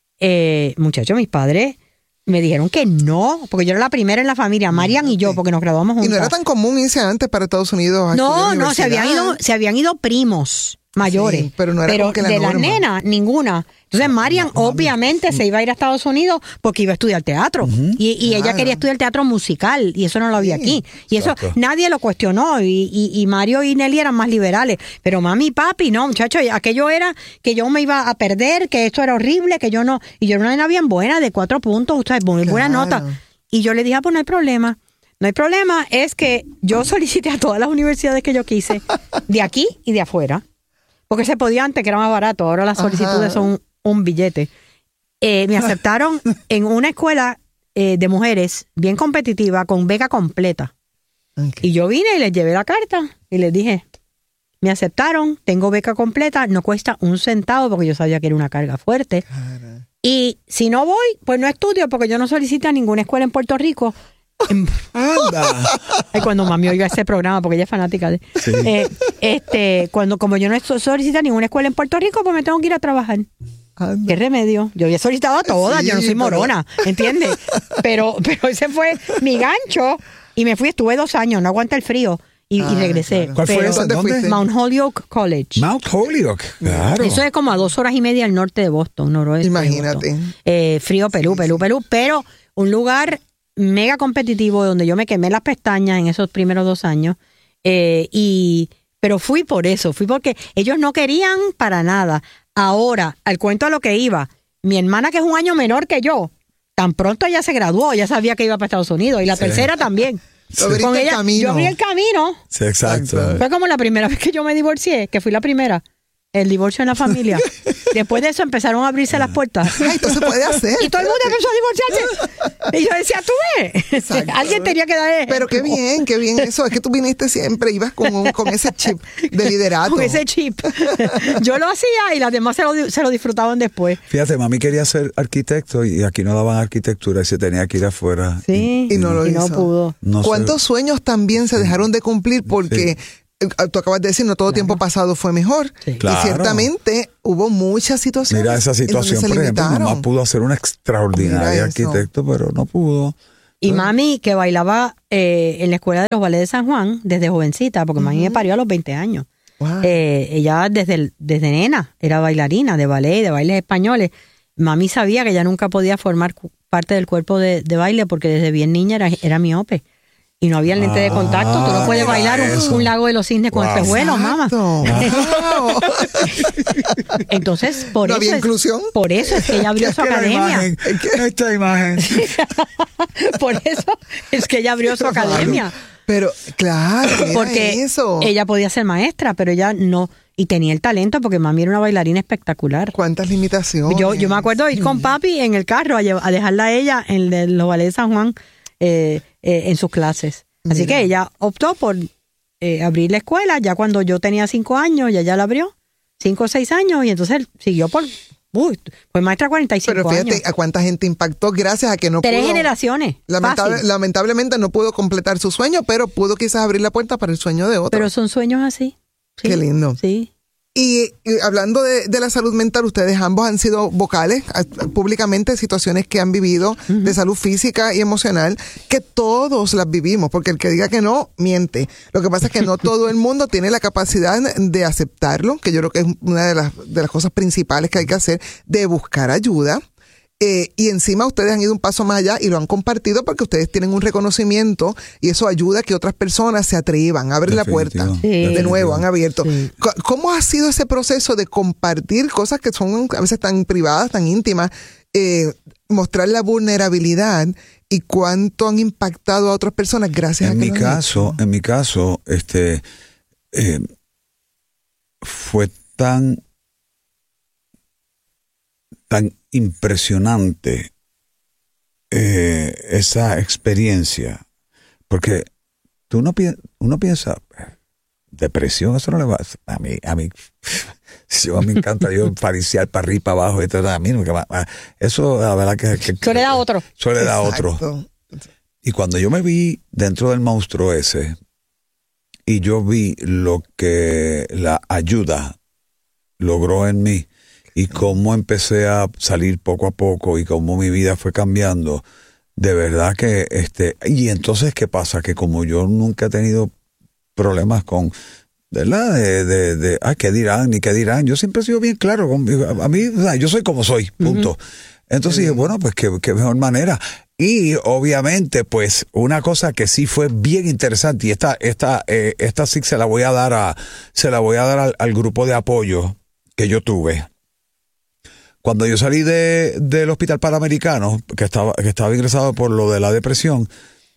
[SPEAKER 1] eh, muchachos, mis padres me dijeron que no, porque yo era la primera en la familia, Marian y yo, porque nos graduamos juntas.
[SPEAKER 2] Y no era tan común irse antes para Estados Unidos. A
[SPEAKER 1] no, no, se habían ido, se habían ido primos mayores, sí,
[SPEAKER 2] pero no era
[SPEAKER 1] pero
[SPEAKER 2] que la
[SPEAKER 1] de
[SPEAKER 2] norma.
[SPEAKER 1] las nenas, ninguna. Entonces Marian no, no, obviamente no. se iba a ir a Estados Unidos porque iba a estudiar teatro. Uh-huh. Y, y claro. ella quería estudiar teatro musical y eso no lo había sí, aquí. Y exacto. eso nadie lo cuestionó. Y, y, y Mario y Nelly eran más liberales. Pero mami y papi, no, muchachos, aquello era que yo me iba a perder, que esto era horrible, que yo no. Y yo era una nena bien buena, de cuatro puntos, ustedes, muy claro. buena nota. Y yo le dije, ah, pues no hay problema. No hay problema, es que yo solicité a todas las universidades que yo quise, de aquí y de afuera. Porque se podía antes, que era más barato. Ahora las solicitudes Ajá. son un, un billete. Eh, me aceptaron en una escuela eh, de mujeres bien competitiva, con beca completa. Okay. Y yo vine y les llevé la carta y les dije, me aceptaron, tengo beca completa, no cuesta un centavo porque yo sabía que era una carga fuerte. Cara. Y si no voy, pues no estudio porque yo no solicité a ninguna escuela en Puerto Rico.
[SPEAKER 3] Anda.
[SPEAKER 1] Ay, cuando mami oiga ese programa, porque ella es fanática de sí. eh, este, cuando como yo no solicité ninguna escuela en Puerto Rico, pues me tengo que ir a trabajar. Anda. ¿Qué remedio? Yo había solicitado a todas, sí, yo no soy morona, pero... ¿entiendes? Pero, pero ese fue mi gancho y me fui, estuve dos años, no aguanta el frío. Y, ah, y regresé.
[SPEAKER 3] Claro. ¿Cuál
[SPEAKER 1] pero,
[SPEAKER 3] fue esa? ¿Dónde fuiste?
[SPEAKER 1] Mount Holyoke College.
[SPEAKER 3] Mount Holyoke, claro.
[SPEAKER 1] Eso es como a dos horas y media al norte de Boston, noroeste.
[SPEAKER 2] Imagínate.
[SPEAKER 1] De Boston. Eh, frío, Perú, sí, Perú, sí. Perú, pero un lugar mega competitivo donde yo me quemé las pestañas en esos primeros dos años. Eh, y pero fui por eso, fui porque ellos no querían para nada. Ahora, al cuento a lo que iba, mi hermana, que es un año menor que yo, tan pronto ella se graduó, ya sabía que iba para Estados Unidos. Y la sí. tercera también.
[SPEAKER 2] Sí. Con ella,
[SPEAKER 1] camino. Yo abrí el camino.
[SPEAKER 3] Sí, exacto.
[SPEAKER 1] Fue como la primera vez que yo me divorcié, que fui la primera. El divorcio en la familia. Después de eso empezaron a abrirse las puertas.
[SPEAKER 2] Ay, esto se puede hacer.
[SPEAKER 1] Y todo el mundo empezó a divorciarse. Y yo decía, tú ves. Alguien tenía que dar.
[SPEAKER 2] Pero qué bien, qué bien eso. Es que tú viniste siempre, ibas con, un, con ese chip de liderato.
[SPEAKER 1] Con ese chip. Yo lo hacía y las demás se lo, se lo disfrutaban después.
[SPEAKER 3] Fíjate, mami quería ser arquitecto y aquí no daban arquitectura y se tenía que ir afuera.
[SPEAKER 1] Sí.
[SPEAKER 2] Y, y no lo
[SPEAKER 1] y
[SPEAKER 2] hizo.
[SPEAKER 1] No pudo.
[SPEAKER 3] No
[SPEAKER 2] ¿Cuántos sé. sueños también se dejaron de cumplir porque... Sí. Tú acabas de decir, no todo claro. tiempo pasado fue mejor. Sí.
[SPEAKER 3] Claro.
[SPEAKER 2] Y ciertamente hubo muchas situaciones.
[SPEAKER 3] Mira esa situación, por ejemplo, mi mamá pudo hacer un extraordinario arquitecto, pero no pudo.
[SPEAKER 1] Y mami, que bailaba eh, en la escuela de los ballets de San Juan desde jovencita, porque uh-huh. mami me parió a los veinte años. Wow. Eh, ella desde, desde nena era bailarina de ballet, de bailes españoles. Mami sabía que ella nunca podía formar parte del cuerpo de, de baile porque desde bien niña era, era miope. Y no había lente de contacto. Tú no puedes bailar un, un lago de los cisnes con wow. espejuelos, mamá. Wow. Entonces, por
[SPEAKER 2] ¿No
[SPEAKER 1] eso
[SPEAKER 2] había
[SPEAKER 1] es,
[SPEAKER 2] inclusión?
[SPEAKER 1] Por eso es que ella abrió su academia.
[SPEAKER 3] Esta imagen.
[SPEAKER 1] Por eso es que ella abrió su academia.
[SPEAKER 2] Pero, claro,
[SPEAKER 1] porque
[SPEAKER 2] eso.
[SPEAKER 1] Ella podía ser maestra, pero ella no. Y tenía el talento porque mami era una bailarina espectacular.
[SPEAKER 2] ¿Cuántas limitaciones?
[SPEAKER 1] Yo, yo me acuerdo de ir con papi en el carro a, llevar, a dejarla a ella en el, los ballets de San Juan. Eh, eh, en sus clases. Así Mira. que ella optó por eh, abrir la escuela ya cuando yo tenía cinco años, ya ya la abrió, cinco o seis años, y entonces siguió por, uy, fue maestra cuarenta y cinco años.
[SPEAKER 2] Pero fíjate
[SPEAKER 1] años.
[SPEAKER 2] a cuánta gente impactó gracias a que no
[SPEAKER 1] Tres
[SPEAKER 2] pudo. Tres
[SPEAKER 1] generaciones.
[SPEAKER 2] Lamentable, lamentablemente no pudo completar su sueño, pero pudo quizás abrir la puerta para el sueño de otro.
[SPEAKER 1] Pero son sueños así. Sí.
[SPEAKER 2] Qué lindo.
[SPEAKER 1] Sí.
[SPEAKER 2] Y, y hablando de, de la salud mental, ustedes ambos han sido vocales a, públicamente de situaciones que han vivido uh-huh. de salud física y emocional, que todos las vivimos, porque el que diga que no, miente. Lo que pasa es que no todo el mundo tiene la capacidad de aceptarlo, que yo creo que es una de las, de las cosas principales que hay que hacer, de buscar ayuda. Eh, y encima ustedes han ido un paso más allá y lo han compartido porque ustedes tienen un reconocimiento y eso ayuda a que otras personas se atrevan, abren la puerta. Sí. De nuevo, han abierto. Sí. ¿Cómo ha sido ese proceso de compartir cosas que son a veces tan privadas, tan íntimas, eh, mostrar la vulnerabilidad y cuánto han impactado a otras personas gracias
[SPEAKER 3] en
[SPEAKER 2] a que
[SPEAKER 3] mi caso, en mi caso, este eh, fue tan tan impresionante eh, esa experiencia, porque tú no pi- uno piensa depresión, eso no le va a mí, a mí, yo a mí me encanta yo pariciar para arriba, para abajo, y todo, a mí no, eso la verdad que, que
[SPEAKER 1] eso le da otro,
[SPEAKER 3] eso le da otro. Y cuando yo me vi dentro del monstruo ese y yo vi lo que la ayuda logró en mí, y cómo empecé a salir poco a poco y cómo mi vida fue cambiando, de verdad que, este, y entonces, ¿qué pasa? Que como yo nunca he tenido problemas con, ¿verdad? De, de, de ah, ¿qué dirán? Ni qué dirán. Yo siempre he sido bien claro conmigo. A mí, o sea, yo soy como soy, punto. Uh-huh. Entonces dije, bueno, pues qué, qué mejor manera. Y obviamente, pues, una cosa que sí fue bien interesante, y esta, esta, eh, esta sí se la voy a dar a, se la voy a dar al, al grupo de apoyo que yo tuve. Cuando yo salí de, del Hospital Panamericano, que estaba, que estaba ingresado por lo de la depresión,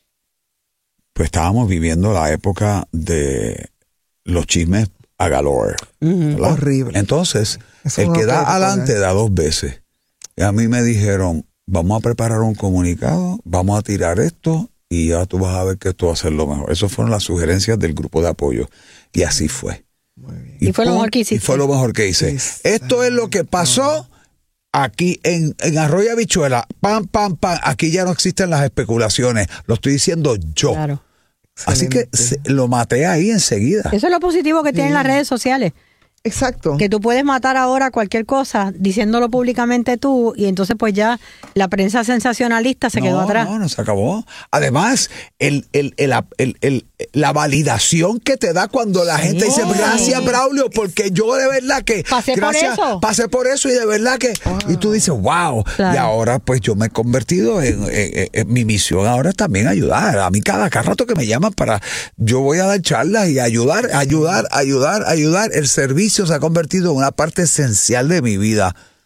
[SPEAKER 3] pues estábamos viviendo la época de los chismes a galore.
[SPEAKER 2] Mm, horrible.
[SPEAKER 3] Entonces, Eso el que da adelante da dos veces. Y a mí me dijeron, vamos a preparar un comunicado, vamos a tirar esto y ya tú vas a ver que esto va a ser lo mejor. Esas fueron las sugerencias del grupo de apoyo. Y así fue.
[SPEAKER 1] Muy bien. Y, y fue pum, lo mejor que hiciste.
[SPEAKER 3] Y fue lo mejor que hice. Exacto. Esto es lo que pasó aquí en, en Arroyo Habichuela. Pam, pam, pam. Aquí ya no existen las especulaciones. Lo estoy diciendo yo. Claro. Así que se, lo maté ahí enseguida.
[SPEAKER 1] Eso es lo positivo que sí. tienen las redes sociales.
[SPEAKER 2] Exacto.
[SPEAKER 1] Que tú puedes matar ahora cualquier cosa diciéndolo públicamente tú y entonces pues ya la prensa sensacionalista se
[SPEAKER 3] no,
[SPEAKER 1] quedó atrás.
[SPEAKER 3] No, no se acabó. Además, el, el, el, el, el, la validación que te da cuando la sí. gente dice gracias Braulio porque yo de verdad que
[SPEAKER 1] pasé
[SPEAKER 3] gracias,
[SPEAKER 1] por eso.
[SPEAKER 3] Pasé por eso y de verdad que wow. y tú dices wow. Claro. Y ahora pues yo me he convertido en, en, en mi misión ahora es también ayudar. A mí cada, cada rato que me llaman para yo voy a dar charlas y ayudar, ayudar, ayudar, ayudar. El servicio se ha convertido en una parte esencial de mi vida.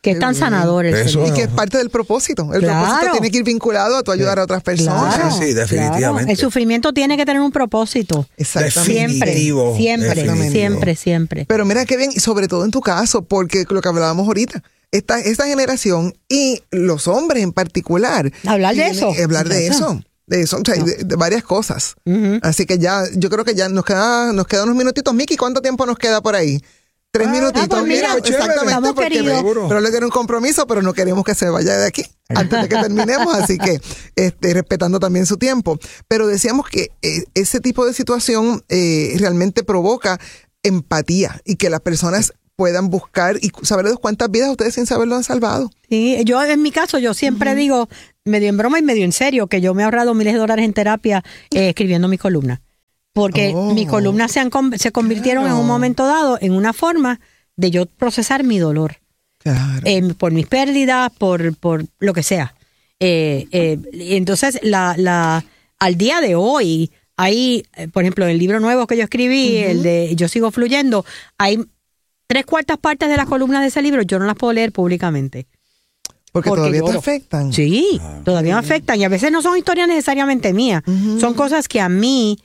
[SPEAKER 1] Que es tan sanador el
[SPEAKER 3] Eso,
[SPEAKER 2] y que es parte del propósito. El
[SPEAKER 1] claro.
[SPEAKER 2] propósito tiene que ir vinculado a tu ayudar a otras personas.
[SPEAKER 1] Claro,
[SPEAKER 3] sí, sí, definitivamente.
[SPEAKER 1] Claro. El sufrimiento tiene que tener un propósito.
[SPEAKER 2] Exactamente.
[SPEAKER 3] Definitivo,
[SPEAKER 1] Siempre, siempre,
[SPEAKER 3] definitivo.
[SPEAKER 1] siempre, siempre.
[SPEAKER 2] Pero mira qué bien, y sobre todo en tu caso, porque lo que hablábamos ahorita, esta, esta generación y los hombres en particular.
[SPEAKER 1] Hablar de eso.
[SPEAKER 2] Hablar de
[SPEAKER 1] Exacto.
[SPEAKER 2] eso. De eso, o sea,
[SPEAKER 1] No.
[SPEAKER 2] de, de varias cosas.
[SPEAKER 1] Uh-huh.
[SPEAKER 2] Así que ya, yo creo que ya nos queda, nos quedan unos minutitos. Miki, ¿cuánto tiempo nos queda por ahí? Tres
[SPEAKER 3] Ah,
[SPEAKER 2] minutitos.
[SPEAKER 1] ah, pues mira,
[SPEAKER 2] exactamente,
[SPEAKER 1] estamos
[SPEAKER 2] porque
[SPEAKER 1] queridos.
[SPEAKER 2] pero tiene un compromiso, pero no queremos que se vaya de aquí antes de que terminemos, así que este, respetando también su tiempo. Pero decíamos que eh, ese tipo de situación eh, realmente provoca empatía y que las personas puedan buscar y saber de cuántas vidas ustedes sin saberlo han salvado.
[SPEAKER 1] Sí, yo en mi caso, yo siempre uh-huh. digo, medio en broma y medio en serio, que yo me he ahorrado miles de dólares en terapia eh, escribiendo mis columnas. Porque
[SPEAKER 2] oh,
[SPEAKER 1] mis columnas se, han, se convirtieron claro. en un momento dado en una forma de yo procesar mi dolor.
[SPEAKER 2] Claro.
[SPEAKER 1] Eh, por mis pérdidas, por, por lo que sea. Eh, eh, entonces, la, la, al día de hoy, hay, por ejemplo, el libro nuevo que yo escribí, uh-huh. el de Yo Sigo Fluyendo, hay tres cuartas partes de las columnas de ese libro, yo no las puedo leer públicamente.
[SPEAKER 2] Porque, porque todavía lloro. Te afectan.
[SPEAKER 1] Sí, ah, todavía me afectan. Y a veces no son historias necesariamente mías. Uh-huh. Son cosas que a mí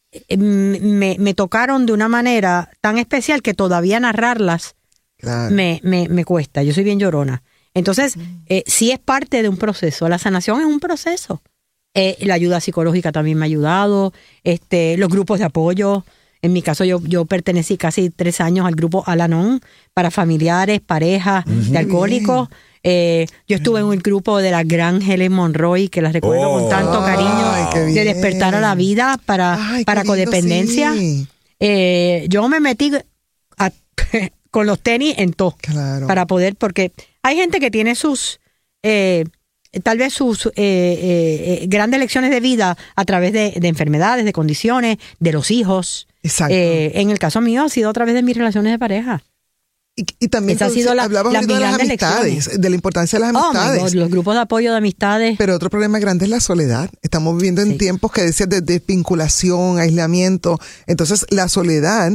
[SPEAKER 1] me, me tocaron de una manera tan especial que todavía narrarlas claro. me, me, me cuesta. Yo soy bien llorona. Entonces, eh, sí es parte de un proceso. La sanación es un proceso. Eh, la ayuda psicológica también me ha ayudado. Este, los grupos de apoyo. En mi caso, yo, yo pertenecí casi tres años al grupo Al-Anon para familiares, parejas uh-huh. de alcohólicos. Eh, yo estuve en el grupo de la gran Helen Monroy, que la recuerdo oh, con tanto cariño, ay, de despertar a la vida para, ay, para lindo, codependencia. Sí. Eh, yo me metí a, con los tenis en todo
[SPEAKER 2] claro.
[SPEAKER 1] para poder, porque hay gente que tiene sus, eh, tal vez sus eh, eh, grandes lecciones de vida a través de, de enfermedades, de condiciones, de los hijos.
[SPEAKER 2] Exacto.
[SPEAKER 1] Eh, en el caso mío ha sido a través de mis relaciones de pareja.
[SPEAKER 2] Y, y también
[SPEAKER 1] ha sido la,
[SPEAKER 2] hablabas
[SPEAKER 1] la
[SPEAKER 2] de las amistades, lecciones. De la importancia de las amistades.
[SPEAKER 1] Oh my God, los grupos de apoyo de amistades.
[SPEAKER 2] Pero otro problema grande es la soledad. Estamos viviendo en sí. tiempos que decías de desvinculación, aislamiento. Entonces, la soledad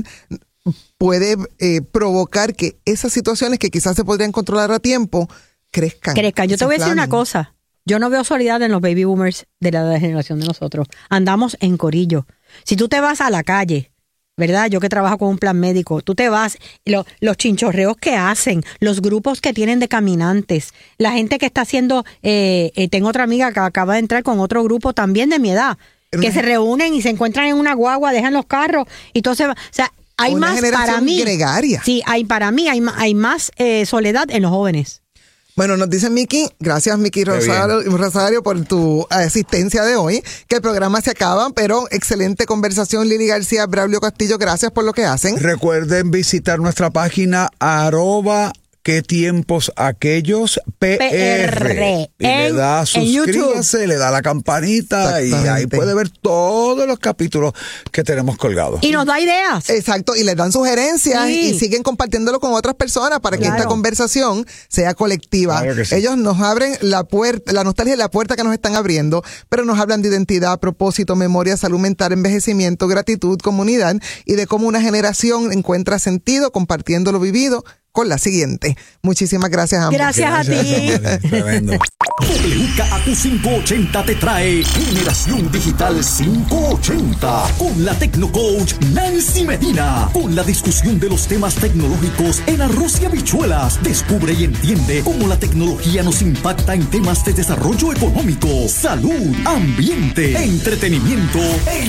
[SPEAKER 2] puede eh, provocar que esas situaciones que quizás se podrían controlar a tiempo crezcan.
[SPEAKER 1] Crezcan. Yo te voy a decir una cosa. Yo no veo soledad en los baby boomers de la generación de nosotros. Andamos en corillo. Si tú te vas a la calle, ¿verdad? Yo que trabajo con un plan médico, tú te vas, lo, los chinchorreos que hacen, los grupos que tienen de caminantes, la gente que está haciendo, eh, eh, tengo otra amiga que acaba de entrar con otro grupo también de mi edad, que una, se reúnen y se encuentran en una guagua, dejan los carros y entonces, o sea, hay
[SPEAKER 2] una
[SPEAKER 1] más para mí.
[SPEAKER 2] Gregaria.
[SPEAKER 1] Sí, hay para mí, hay, hay más eh, soledad en los jóvenes.
[SPEAKER 2] Bueno, nos dice Miki, gracias Miki Rosario, Rosario por tu asistencia de hoy, que el programa se acaba, pero excelente conversación. Lili García, Braulio Castillo, gracias por lo que hacen.
[SPEAKER 3] Recuerden visitar nuestra página arroba qué tiempos aquellos P R, P R. Y en, le da suscríbase, le da la campanita y ahí puede ver todos los capítulos que tenemos colgados.
[SPEAKER 1] Y nos da ideas.
[SPEAKER 2] Exacto, y les dan sugerencias sí. y siguen compartiéndolo con otras personas para claro. que esta conversación sea colectiva. Claro sí. Ellos nos abren la puerta, la nostalgia es la puerta que nos están abriendo, pero nos hablan de identidad, propósito, memoria, salud mental, envejecimiento, gratitud, comunidad y de cómo una generación encuentra sentido compartiendo lo vivido con la siguiente. Muchísimas gracias a ambos.
[SPEAKER 1] Gracias, gracias a ti.
[SPEAKER 4] Tremendo. W K A Q quinientos ochenta te trae Generación Digital quinientos ochenta con la Tecnocoach Nancy Medina. Con la discusión de los temas tecnológicos en arroz y habichuelas. Descubre y entiende cómo la tecnología nos impacta en temas de desarrollo económico, salud, ambiente, entretenimiento e